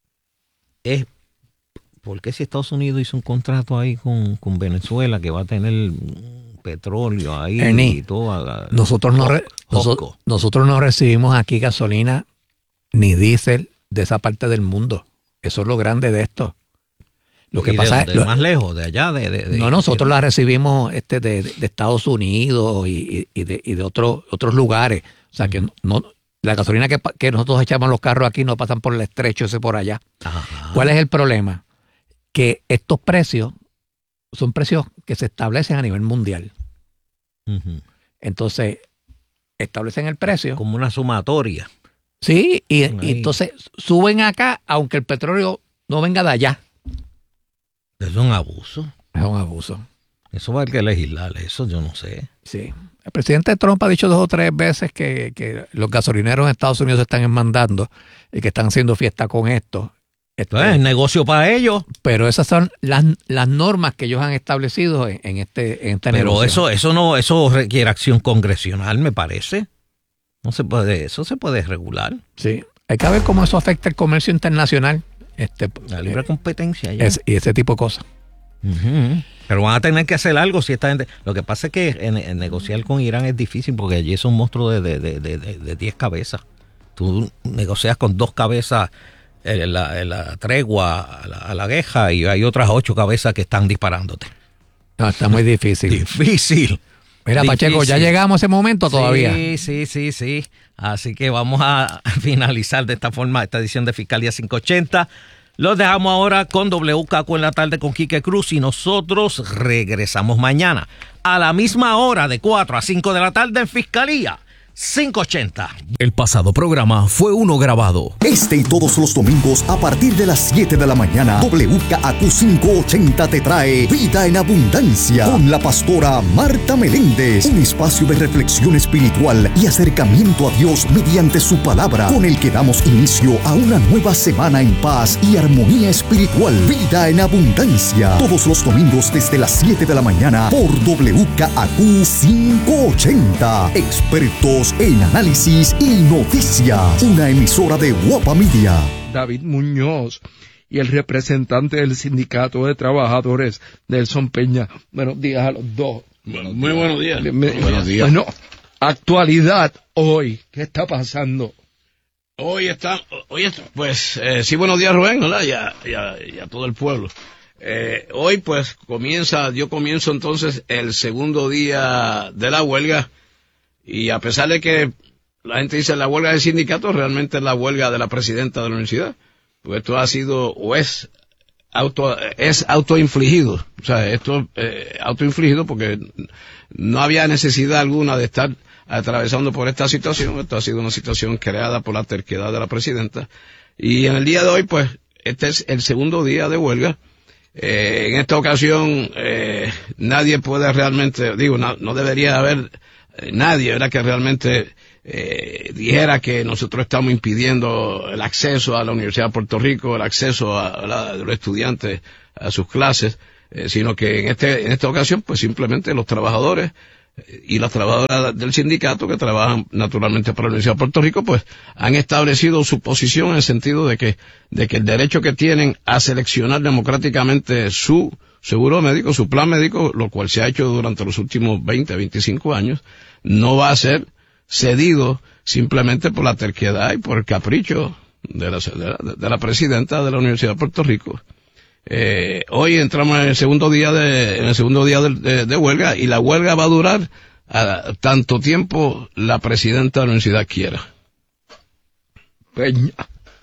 S2: es por qué si Estados Unidos hizo un contrato ahí con, con Venezuela que va a tener petróleo ahí
S1: Ernie,
S2: y todo.
S1: Nosotros no, re, nosotros, nosotros no recibimos aquí gasolina ni diésel de esa parte del mundo. Eso es lo grande de esto. Lo que
S2: ¿Y
S1: pasa
S2: de,
S1: es
S2: de
S1: lo,
S2: más lejos, de allá, de, de, de
S1: no nosotros de, la recibimos este de, de Estados Unidos y, y de, y de otros otros lugares. O sea que no la gasolina que, que nosotros echamos los carros aquí no pasan por el estrecho ese por allá. Ajá. ¿Cuál es el problema? Que estos precios son precios que se establecen a nivel mundial. Uh-huh. Entonces establecen el precio
S2: como una sumatoria.
S1: Sí, y, y entonces suben acá aunque el petróleo no venga de allá.
S2: Es un abuso.
S1: Es un abuso.
S2: Eso va a haber que legislar, eso yo no sé.
S1: Sí. El presidente Trump ha dicho dos o tres veces que, que los gasolineros en Estados Unidos se están enmandando y que están haciendo fiesta con esto.
S2: Esto es negocio para ellos.
S1: Pero esas son las, las normas que ellos han establecido en, en este en esta
S2: Pero
S1: negocio.
S2: eso eso no eso requiere acción congresional, me parece. No se puede, eso se puede regular.
S1: Sí. Hay que ver cómo eso afecta el comercio internacional. Este,
S2: la libre eh, competencia.
S1: Es, y ese tipo de cosas.
S2: Uh-huh. Pero van a tener que hacer algo si esta gente. Lo que pasa es que en, en negociar con Irán es difícil porque allí es un monstruo de diez de, de, de, de, de cabezas. Tú negocias con dos cabezas en la, en la tregua a la, a la guerra y hay otras ocho cabezas que están disparándote.
S1: No, está muy difícil.
S2: Difícil.
S1: Mira,
S2: difícil.
S1: Pacheco, ya llegamos a ese momento todavía.
S2: Sí, sí, sí, sí. Así que vamos a finalizar de esta forma esta edición de Fiscalía quinientos ochenta. Los dejamos ahora con W K Q en la tarde con Quique Cruz y nosotros regresamos mañana a la misma hora de cuatro a cinco de la tarde en Fiscalía quinientos ochenta.
S3: El pasado programa fue uno grabado. Este y todos los domingos a partir de las siete de la mañana, W K Q quinientos ochenta te trae Vida en Abundancia con la pastora Marta Meléndez. Un espacio de reflexión espiritual y acercamiento a Dios mediante su palabra, con el que damos inicio a una nueva semana en paz y armonía espiritual. Vida en Abundancia. Todos los domingos desde las siete de la mañana por W K Q quinientos ochenta. Expertos en análisis y noticias. Una emisora de Guapa Media.
S6: David Muñoz y el representante del Sindicato de Trabajadores, Nelson Peña. Buenos días a los dos.
S7: Bueno, muy buenos días.
S6: Me,
S7: muy buenos días.
S6: Bueno, actualidad hoy. ¿Qué está pasando?
S7: Hoy está, hoy está, pues, eh, sí, buenos días, Rubén, ¿verdad? Y a, y a, y a todo el pueblo. Eh, hoy, pues, comienza, yo comienzo entonces el segundo día de la huelga. Y a pesar de que la gente dice la huelga del sindicato, realmente es la huelga de la presidenta de la universidad. Pues esto ha sido, o es auto, es autoinfligido. O sea, esto es eh, autoinfligido porque no había necesidad alguna de estar atravesando por esta situación. Esto ha sido una situación creada por la terquedad de la presidenta. Y en el día de hoy, pues, este es el segundo día de huelga. Eh, en esta ocasión, eh, nadie puede realmente, digo, no, no debería haber eh, nadie, ¿verdad?, que realmente eh, dijera que nosotros estamos impidiendo el acceso a la Universidad de Puerto Rico, el acceso a, a, la, a los estudiantes a sus clases, eh, sino que en este en esta ocasión, pues simplemente los trabajadores y las trabajadoras del sindicato que trabajan naturalmente para la Universidad de Puerto Rico, pues han establecido su posición en el sentido de que de que el derecho que tienen a seleccionar democráticamente su seguro médico, su plan médico, lo cual se ha hecho durante los últimos veinte, veinticinco años, no va a ser cedido simplemente por la terquedad y por el capricho de la, de la, de la presidenta de la Universidad de Puerto Rico. Eh, hoy entramos en el segundo día de, en el segundo día de, de, de huelga, y la huelga va a durar a tanto tiempo la presidenta de la universidad quiera.
S8: Peña.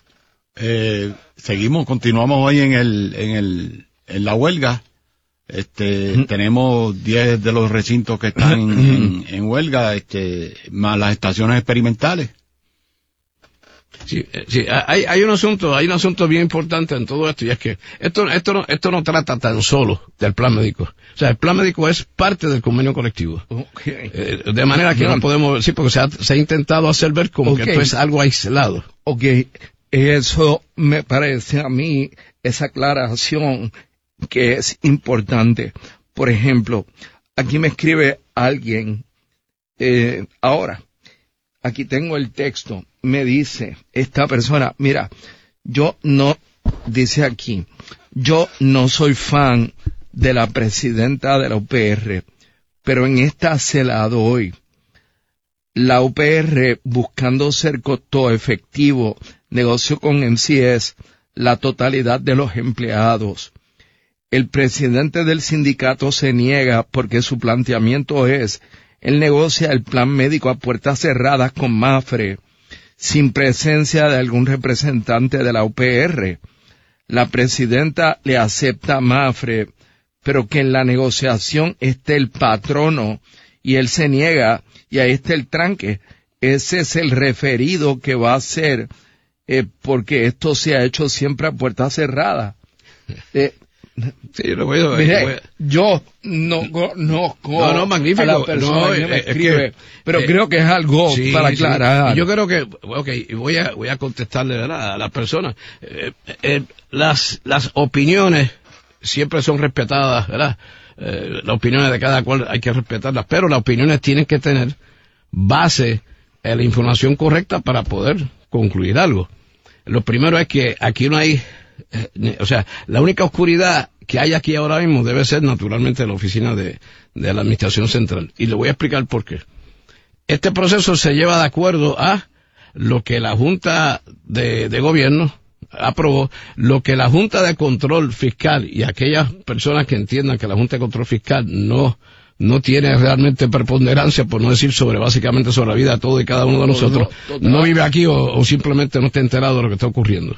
S8: Eh, seguimos, continuamos hoy en el, en el, en la huelga. Este, mm. tenemos diez de los recintos que están en, en, en huelga, este, más las estaciones experimentales.
S7: Sí, sí, hay, hay un asunto, hay un asunto bien importante en todo esto, y es que esto, esto no, esto no trata tan solo del plan médico. O sea, el plan médico es parte del convenio colectivo. Okay. Eh, de manera que no, no podemos, sí, porque se ha, se ha intentado hacer ver como okay. que esto es algo aislado.
S6: Ok, eso me parece a mí, esa aclaración que es importante. Por ejemplo, aquí me escribe alguien, eh, ahora, aquí tengo el texto. Me dice esta persona, mira, yo no, dice aquí, yo no soy fan de la presidenta de la U P R, pero en esta se la doy. La U P R, buscando ser costo efectivo, negoció con M C S la totalidad de los empleados. El presidente del sindicato se niega porque su planteamiento es, él negocia el plan médico a puertas cerradas con Mafre, sin presencia de algún representante de la U P R. La presidenta le acepta a Mafre, pero que en la negociación esté el patrono, y él se niega, y ahí está el tranque. Ese es el referido que va a ser, eh, porque esto se ha hecho siempre a puertas cerradas. Eh,
S7: Sí, lo voy a,
S6: Mire,
S7: voy a...
S6: yo no conozco
S7: no, no, magnífico.
S6: a la persona
S7: no,
S6: que me
S7: eh,
S6: escribe,
S7: es que,
S6: pero
S7: eh,
S6: creo que es algo
S7: sí,
S6: para aclarar.
S7: Sí. Yo creo que, okay, voy a, voy a contestarle, ¿verdad?, a las personas. Eh, eh, las, las opiniones siempre son respetadas, ¿verdad? Eh, las opiniones de cada cual hay que respetarlas, pero las opiniones tienen que tener base en la información correcta para poder concluir algo. Lo primero es que aquí no hay, eh, o sea, la única oscuridad que hay aquí ahora mismo debe ser naturalmente la oficina de, de la Administración Central. Y le voy a explicar por qué. Este proceso se lleva de acuerdo a lo que la Junta de, de Gobierno aprobó, lo que la Junta de Control Fiscal y aquellas personas que entiendan que la Junta de Control Fiscal no no tiene realmente preponderancia, por no decir sobre, básicamente sobre la vida de todo y cada uno de nosotros, no, no, no vive aquí o, o simplemente no está enterado de lo que está ocurriendo.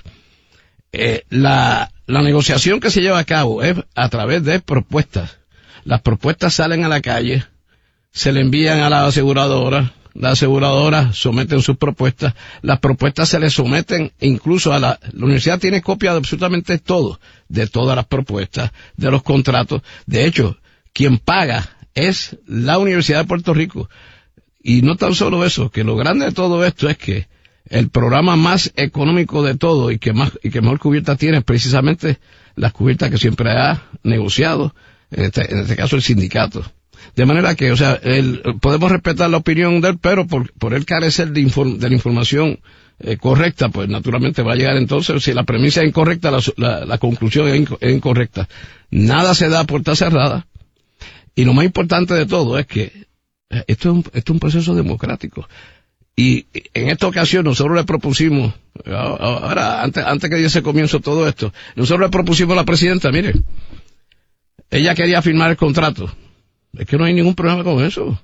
S7: Eh, la, la negociación que se lleva a cabo es a través de propuestas. Las propuestas salen a la calle, se le envían a la aseguradora, las aseguradoras someten sus propuestas, las propuestas se le someten incluso a la, la universidad tiene copia de absolutamente todo, de todas las propuestas, de los contratos. De hecho, quien paga es la Universidad de Puerto Rico. Y no tan solo eso, que lo grande de todo esto es que el programa más económico de todo y que más y que mejor cubierta tiene es precisamente las cubiertas que siempre ha negociado, en este, en este caso el sindicato. De manera que, o sea, el, podemos respetar la opinión de él, pero por, por él carecer de, inform, de la información eh, correcta, pues naturalmente va a llegar entonces, si la premisa es incorrecta, la, la, la conclusión es, inco, es incorrecta. Nada se da a puerta cerrada. Y lo más importante de todo es que esto es un, esto es un proceso democrático. Y en esta ocasión nosotros le propusimos, ahora, antes, antes que diese comienzo todo esto, nosotros le propusimos a la presidenta, mire, ella quería firmar el contrato. Es que no hay ningún problema con eso.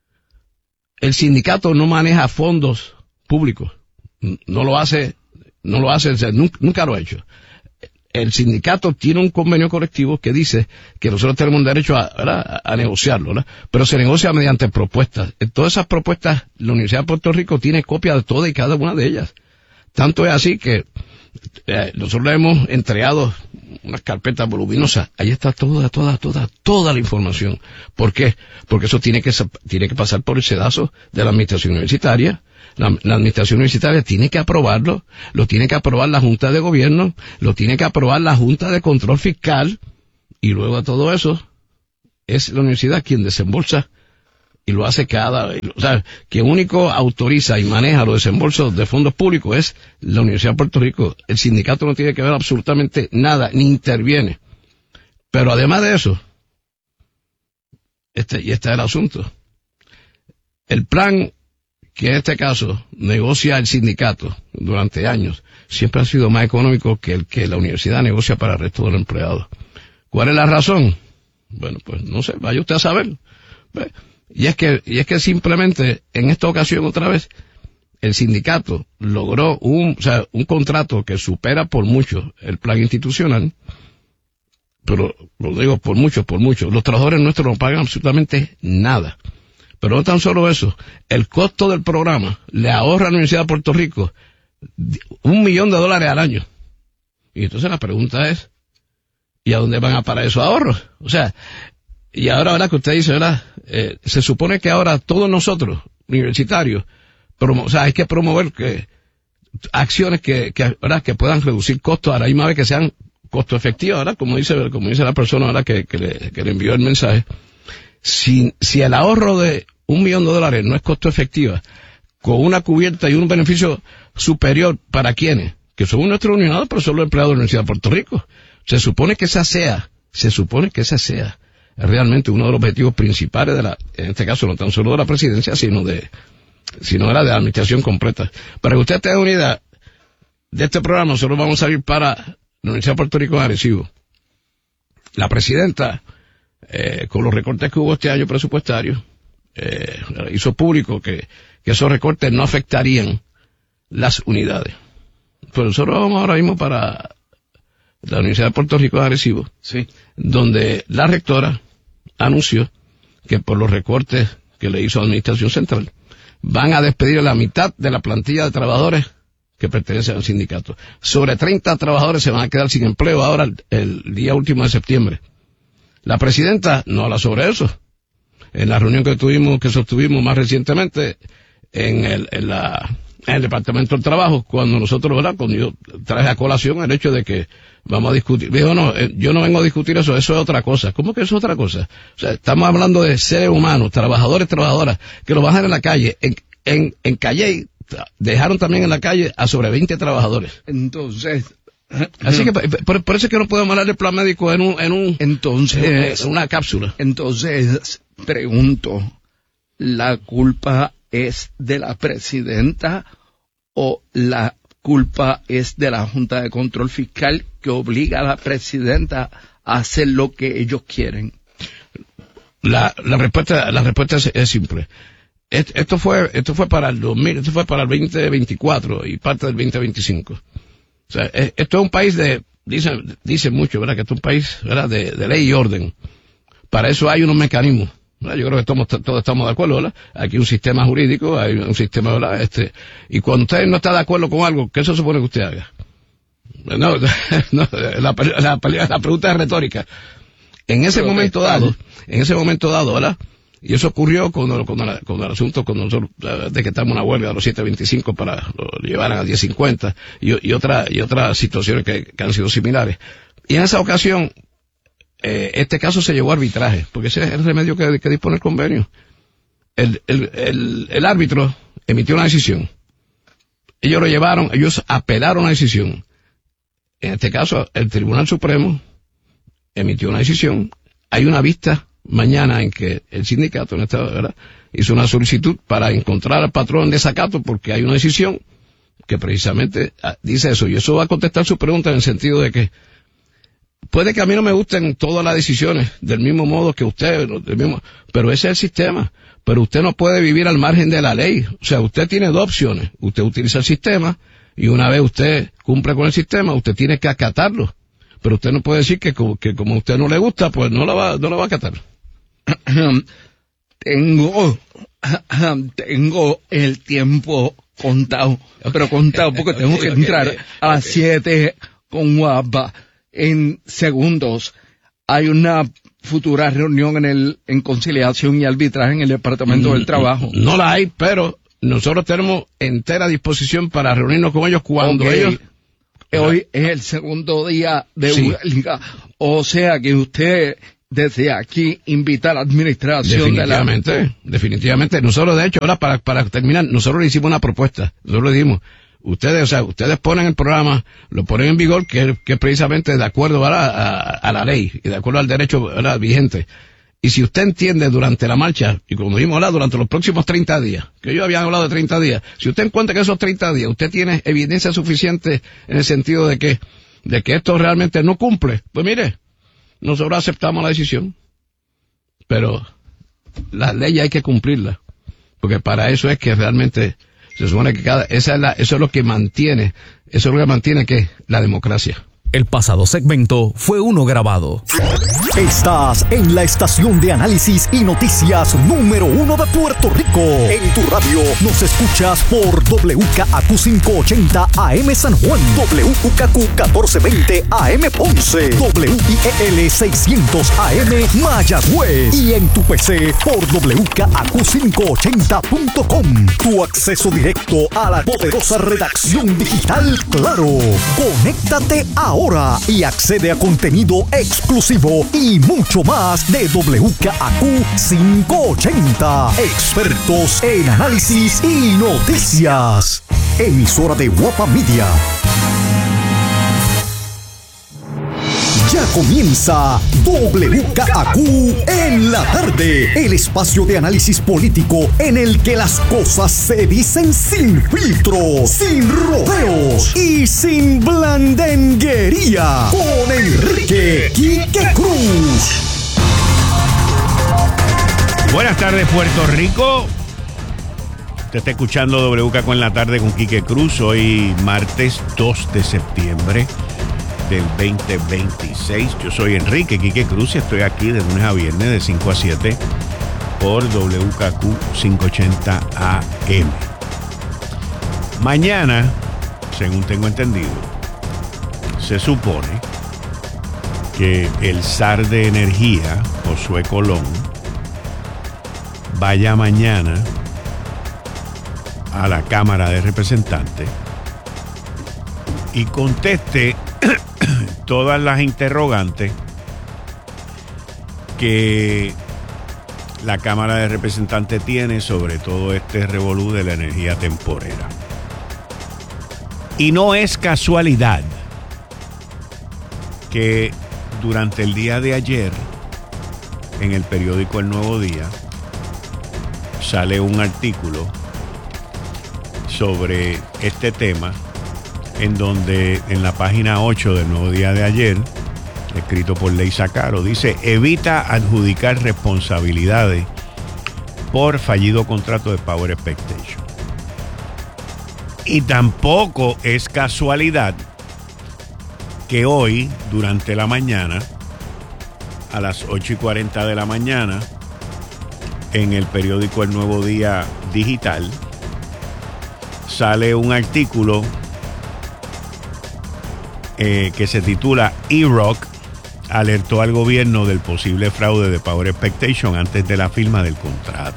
S7: El sindicato no maneja fondos públicos. No lo hace, no lo hace, o sea, nunca, nunca lo ha hecho. El sindicato tiene un convenio colectivo que dice que nosotros tenemos derecho a, a, a negociarlo, ¿verdad? Pero se negocia mediante propuestas. En todas esas propuestas, la Universidad de Puerto Rico tiene copia de todas y cada una de ellas. Tanto es así que eh, nosotros le hemos entregado unas carpetas voluminosas. Ahí está toda, toda, toda, toda la información. ¿Por qué? Porque eso tiene que, tiene que pasar por el sedazo de la administración universitaria. La, la administración universitaria tiene que aprobarlo, lo tiene que aprobar la Junta de Gobierno, lo tiene que aprobar la Junta de Control Fiscal, y luego de todo eso, es la universidad quien desembolsa y lo hace cada vez. O sea, quien único autoriza y maneja los desembolsos de fondos públicos es la Universidad de Puerto Rico. El sindicato no tiene que ver absolutamente nada, ni interviene. Pero además de eso, este, y este es el asunto, el plan que en este caso negocia el sindicato durante años siempre ha sido más económico que el que la universidad negocia para el resto de los empleados. ¿Cuál es la razón? Bueno, pues no sé, vaya usted a saber. Y es que, y es que simplemente en esta ocasión otra vez el sindicato logró un, o sea, un contrato que supera por mucho el plan institucional, pero lo digo por mucho, por mucho. Los trabajadores nuestros no pagan absolutamente nada. Pero no tan solo eso, el costo del programa le ahorra a la Universidad de Puerto Rico un millón de dólares al año. Y entonces la pregunta es, ¿y a dónde van a parar esos ahorros? O sea, y ahora, ¿verdad? Que usted dice, ¿verdad? Eh, se supone que ahora todos nosotros, universitarios, promo, o sea, hay que promover que acciones que, que, ¿verdad? Que puedan reducir costos a la misma vez que sean costo efectivos, ¿verdad? Como dice, como dice la persona, ¿verdad? Que, que, le, que le envió el mensaje. Si, si el ahorro de un millón de dólares no es costo efectiva, con una cubierta y un beneficio superior para quienes, que son nuestros unionados, pero son los empleados de la Universidad de Puerto Rico. Se supone que esa sea, se supone que esa sea realmente uno de los objetivos principales de la, en este caso no tan solo de la presidencia, sino de, sino de la, de la administración completa. Para que usted tenga una idea de este programa, nosotros vamos a ir para la Universidad de Puerto Rico en Arecibo. La presidenta, eh, con los recortes que hubo este año presupuestarios, eh, hizo público que, que esos recortes no afectarían las unidades. Pues nosotros vamos ahora mismo para la Universidad de Puerto Rico de Arecibo, sí, donde la rectora anunció que por los recortes que le hizo la Administración Central, van a despedir a la mitad de la plantilla de trabajadores que pertenecen al sindicato. Sobre treinta trabajadores se van a quedar sin empleo ahora el, el día último de septiembre. La presidenta no habla sobre eso. En la reunión que tuvimos, que sostuvimos más recientemente en el, en la, en el Departamento del Trabajo, cuando nosotros, ¿verdad? Cuando yo traje a colación el hecho de que vamos a discutir. Dijo, no, yo no vengo a discutir eso, eso es otra cosa. ¿Cómo que eso es otra cosa? O sea, estamos hablando de seres humanos, trabajadores, trabajadoras, que los bajan en la calle. En, en, en Calley dejaron también en la calle a sobre veinte trabajadores.
S6: Entonces,
S7: así que por, por eso es que no podemos hablar del plan médico en un, en un,
S6: entonces,
S7: en una cápsula.
S6: Entonces, pregunto, ¿la culpa es de la presidenta o la culpa es de la Junta de Control Fiscal que obliga a la presidenta a hacer lo que ellos quieren?
S7: La, la respuesta, la respuesta es, es simple. Esto fue, esto fue para el dos mil, esto fue para el veinte veinticuatro y parte del veinte veinticinco. O sea, esto es un país de, dicen, dicen mucho, ¿verdad? Que esto es un país, ¿verdad? De, de ley y orden. Para eso hay unos mecanismos, ¿verdad? Yo creo que todos, todos estamos de acuerdo, ¿verdad? Aquí hay un sistema jurídico, hay un sistema, ¿verdad? Este, y cuando usted no está de acuerdo con algo, ¿qué se supone que usted haga? No, no la, la, la, la pregunta es retórica. En ese Pero momento dado, en ese momento dado, ¿verdad? Y eso ocurrió con, con, con, con el asunto con nosotros, de que estamos en una huelga a los siete veinticinco para lo llevar a diez cincuenta y, y, otra, y otras situaciones que, que han sido similares. Y en esa ocasión, eh, este caso se llevó a arbitraje, porque ese es el remedio que, que dispone el convenio. El, el, el, el árbitro emitió una decisión. Ellos lo llevaron, ellos apelaron la decisión. En este caso, el Tribunal Supremo emitió una decisión. Hay una vista mañana en que el sindicato en esta, ¿verdad? Hizo una solicitud para encontrar al patrón de desacato porque hay una decisión que precisamente dice eso, y eso va a contestar su pregunta en el sentido de que puede que a mí no me gusten todas las decisiones del mismo modo que usted, del mismo, pero ese es el sistema. Pero usted no puede vivir al margen de la ley. O sea, usted tiene dos opciones. Usted utiliza el sistema y una vez usted cumple con el sistema, usted tiene que acatarlo. Pero usted no puede decir que como, que como a usted no le gusta, pues no la va, no la va a acatar.
S6: Tengo, tengo el tiempo contado, pero contado porque tengo que entrar a las siete con guapa. en segundos. Hay una futura reunión en el en conciliación y arbitraje en el Departamento mm, del Trabajo.
S7: No la hay, pero nosotros tenemos entera disposición para reunirnos con ellos cuando okay. ellos...
S6: Hoy es el segundo día de sí. huelga, o sea que usted desde aquí invita a la administración
S7: definitivamente,
S6: de la...
S7: Definitivamente, nosotros de hecho, ahora para, para terminar, nosotros le hicimos una propuesta, nosotros le dijimos, ustedes, o sea, ustedes ponen el programa, lo ponen en vigor, que, que es precisamente de acuerdo a, a, a la ley y de acuerdo al derecho ¿verdad? vigente. Y si usted entiende durante la marcha, y como dijimos hablar durante los próximos treinta días, que ellos habían hablado de treinta días, si usted encuentra que esos treinta días usted tiene evidencia suficiente en el sentido de que, de que esto realmente no cumple, pues mire, nosotros aceptamos la decisión. Pero las leyes hay que cumplirlas, porque para eso es que realmente se supone que cada, esa es la, eso es lo que mantiene, eso es lo que mantiene que la democracia.
S3: El pasado segmento fue uno grabado. Estás en la estación de análisis y noticias número uno de Puerto Rico. En tu radio nos escuchas por W K A Q quinientos ochenta A M San Juan, W K Q catorce veinte A M Ponce, W I E L seiscientos A M Mayagüez y en tu P C por W K A Q quinientos ochenta punto com. Tu acceso directo a la poderosa redacción digital Claro. Conéctate ahora. Ahora y accede a contenido exclusivo y mucho más de W K A Q quinientos ochenta. Expertos en análisis y noticias. Emisora de Guapa Media. Ya comienza W K A Q en la tarde, el espacio de análisis político en el que las cosas se dicen sin filtros, sin rodeos y sin blandenguería. Con Enrique Quique Cruz.
S9: Buenas tardes, Puerto Rico. Usted está escuchando W K A Q en la tarde con Quique Cruz. Hoy martes dos de septiembre del veinte veintiséis. Yo soy Enrique Quique Cruz y estoy aquí de lunes a viernes de cinco a siete por W K A Q quinientos ochenta A M. Mañana, según tengo entendido, se supone que el zar de energía, Josué Colón, vaya mañana a la Cámara de Representantes y conteste todas las interrogantes que la Cámara de Representantes tiene sobre todo este revolú de la energía temporera. Y no es casualidad que durante el día de ayer, en el periódico El Nuevo Día, sale un artículo sobre este tema, en donde en la página ocho del Nuevo Día de ayer, escrito por Leisa Caro, dice: evita adjudicar responsabilidades por fallido contrato de Power Expectation. Y tampoco es casualidad que hoy, durante la mañana, a las ocho y cuarenta de la mañana, en el periódico El Nuevo Día Digital, sale un artículo Eh, que se titula E R O C alertó al gobierno del posible fraude de Power Expectation antes de la firma del contrato.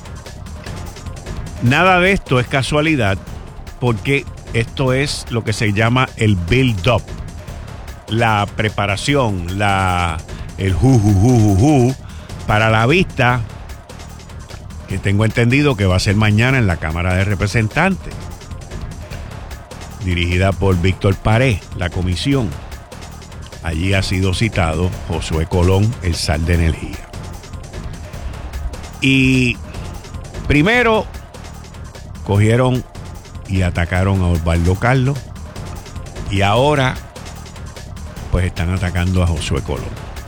S9: Nada de esto es casualidad, porque esto es lo que se llama el build-up, la preparación, la, el ju, ju, ju, ju, ju, para la vista que tengo entendido que va a ser mañana en la Cámara de Representantes, dirigida por Víctor Pared, la comisión. Allí ha sido citado Josué Colón, el zar de energía. Y primero cogieron y atacaron a Osvaldo Carlos, y ahora pues están atacando a Josué Colón,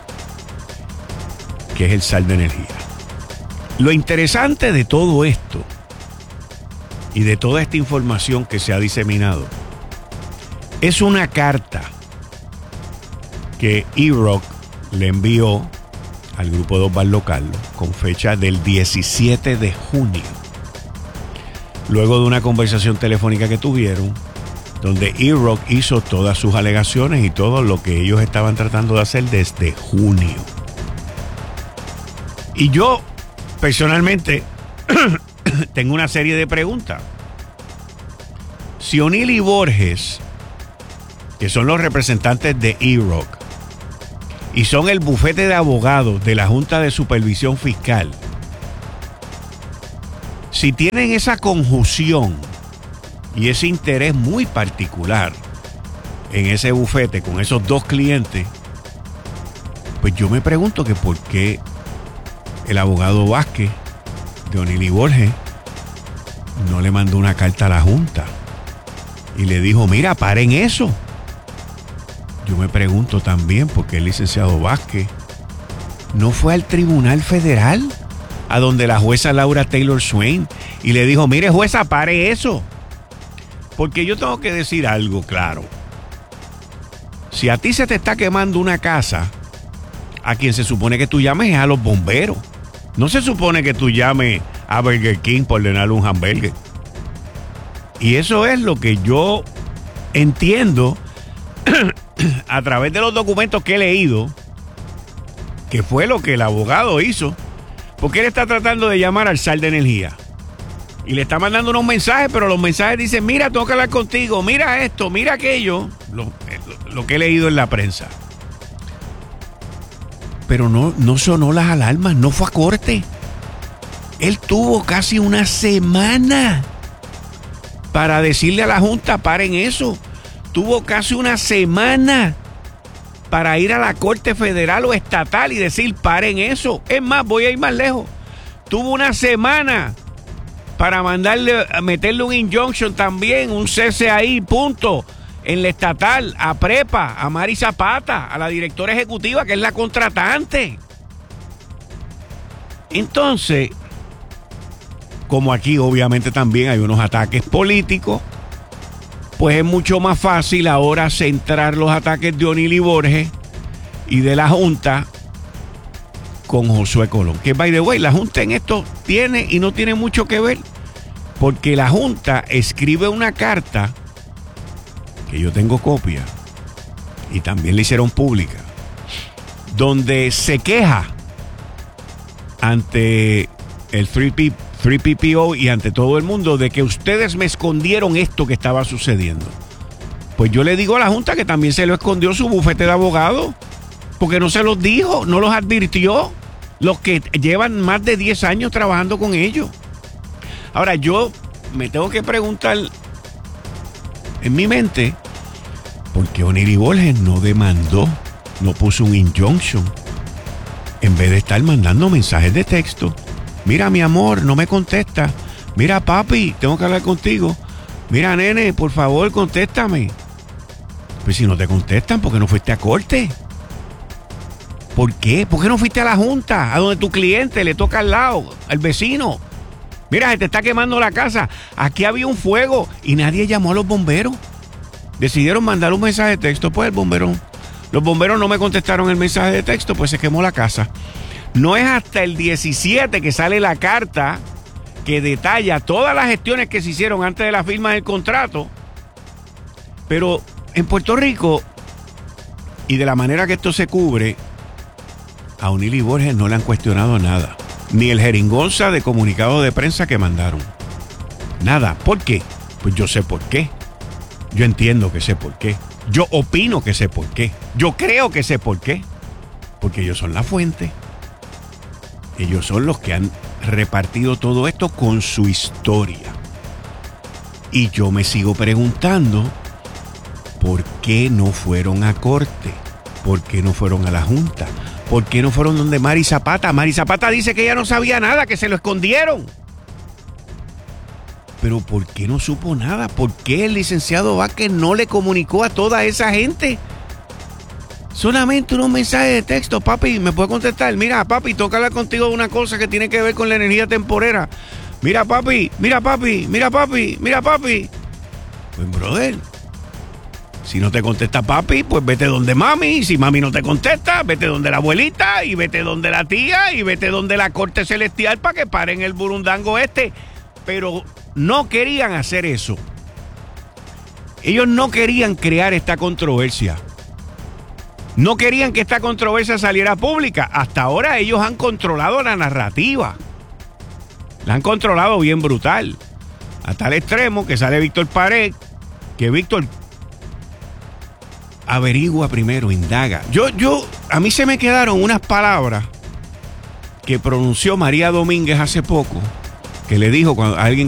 S9: que es el zar de energía. Lo interesante de todo esto y de toda esta información que se ha diseminado es una carta que E R O C le envió al grupo de Osvaldo Carlos con fecha del diecisiete de junio, luego de una conversación telefónica que tuvieron donde E-Rock hizo todas sus alegaciones y todo lo que ellos estaban tratando de hacer desde junio. Y yo, personalmente, tengo una serie de preguntas. Si O'Neill y Borges, que son los representantes de E-Rock, y son el bufete de abogados de la Junta de Supervisión Fiscal, si tienen esa conjunción y ese interés muy particular en ese bufete con esos dos clientes, pues yo me pregunto que por qué el abogado Vázquez de O'Neill y Borges no le mandó una carta a la Junta y le dijo, mira, paren eso. Yo me pregunto también por qué el licenciado Vázquez no fue al Tribunal Federal, a donde la jueza Laura Taylor Swain, y le dijo, mire jueza, pare eso. Porque yo tengo que decir algo claro. Si a ti se te está quemando una casa, a quien se supone que tú llames es a los bomberos. No se supone que tú llames a Burger King por ordenarle un hamburger. Y eso es lo que yo entiendo a través de los documentos que he leído, que fue lo que el abogado hizo, porque él está tratando de llamar al S A R de Energía y le está mandando unos mensajes, pero los mensajes dicen, mira, tengo que hablar contigo, mira esto, mira aquello, lo, lo, lo que he leído en la prensa. Pero no, no sonó las alarmas, no fue a corte. Él tuvo casi una semana para decirle a la Junta, paren eso. Tuvo casi una semana para ir a la Corte Federal o Estatal y decir, paren eso. Es más, voy a ir más lejos. Tuvo una semana para mandarle, meterle un injunction también, un cese ahí, punto, en la estatal, a Prepa, a Mari Zapata, a la directora ejecutiva, que es la contratante. Entonces, como aquí obviamente también hay unos ataques políticos, pues es mucho más fácil ahora centrar los ataques de O'Neill y Borges y de la Junta con Josué Colón. Que, by the way, la Junta en esto tiene y no tiene mucho que ver, porque la Junta escribe una carta que yo tengo copia y también la hicieron pública, donde se queja ante el tres P P O y ante todo el mundo de que ustedes me escondieron esto que estaba sucediendo. Pues yo le digo a la Junta que también se lo escondió su bufete de abogados, porque no se los dijo, no los advirtió, los que llevan más de diez años trabajando con ellos. Ahora yo me tengo que preguntar en mi mente, ¿por qué O'Neill y Borges no demandó, no puso un injunction, en vez de estar mandando mensajes de texto? Mira, mi amor, no me contesta. Mira, papi, tengo que hablar contigo. Mira, nene, por favor, contéstame. Pues si no te contestan, ¿por qué no fuiste a corte? ¿Por qué? ¿Por qué no fuiste a la Junta, a donde tu cliente le toca al lado, al vecino? Mira, se te está quemando la casa. Aquí había un fuego y nadie llamó a los bomberos. Decidieron mandar un mensaje de texto, pues el bombero, los bomberos no me contestaron el mensaje de texto, pues se quemó la casa. No es hasta el diecisiete que sale la carta que detalla todas las gestiones que se hicieron antes de la firma del contrato. Pero en Puerto Rico, y de la manera que esto se cubre, a O'Neill y Borges no le han cuestionado nada. Ni el jeringonza de comunicado de prensa que mandaron. Nada. ¿Por qué? Pues yo sé por qué. Yo entiendo que sé por qué. Yo opino que sé por qué. Yo creo que sé por qué. Porque ellos son la fuente. Ellos son los que han repartido todo esto con su historia. Y yo me sigo preguntando, ¿por qué no fueron a corte? ¿Por qué no fueron a la Junta? ¿Por qué no fueron donde Mari Zapata? Mari Zapata dice que ella no sabía nada, que se lo escondieron. Pero ¿por qué no supo nada? ¿Por qué el licenciado Vázquez no le comunicó a toda esa gente? Solamente unos mensajes de texto. Papi, ¿me puede contestar? Mira, papi, toca hablar contigo de una cosa que tiene que ver con la energía temporera. Mira, papi, mira, papi, mira, papi, mira, papi. Pues, brother, si no te contesta papi, pues vete donde mami. Y si mami no te contesta, vete donde la abuelita, y vete donde la tía, y vete donde la corte celestial para que paren el burundango este. Pero no querían hacer eso. Ellos no querían crear esta controversia. No querían que esta controversia saliera pública. Hasta ahora ellos han controlado la narrativa. La han controlado bien brutal. A tal extremo que sale Víctor Pared, que Víctor averigua primero, indaga. Yo, yo, a mí se me quedaron unas palabras que pronunció María Domínguez hace poco, que le dijo cuando alguien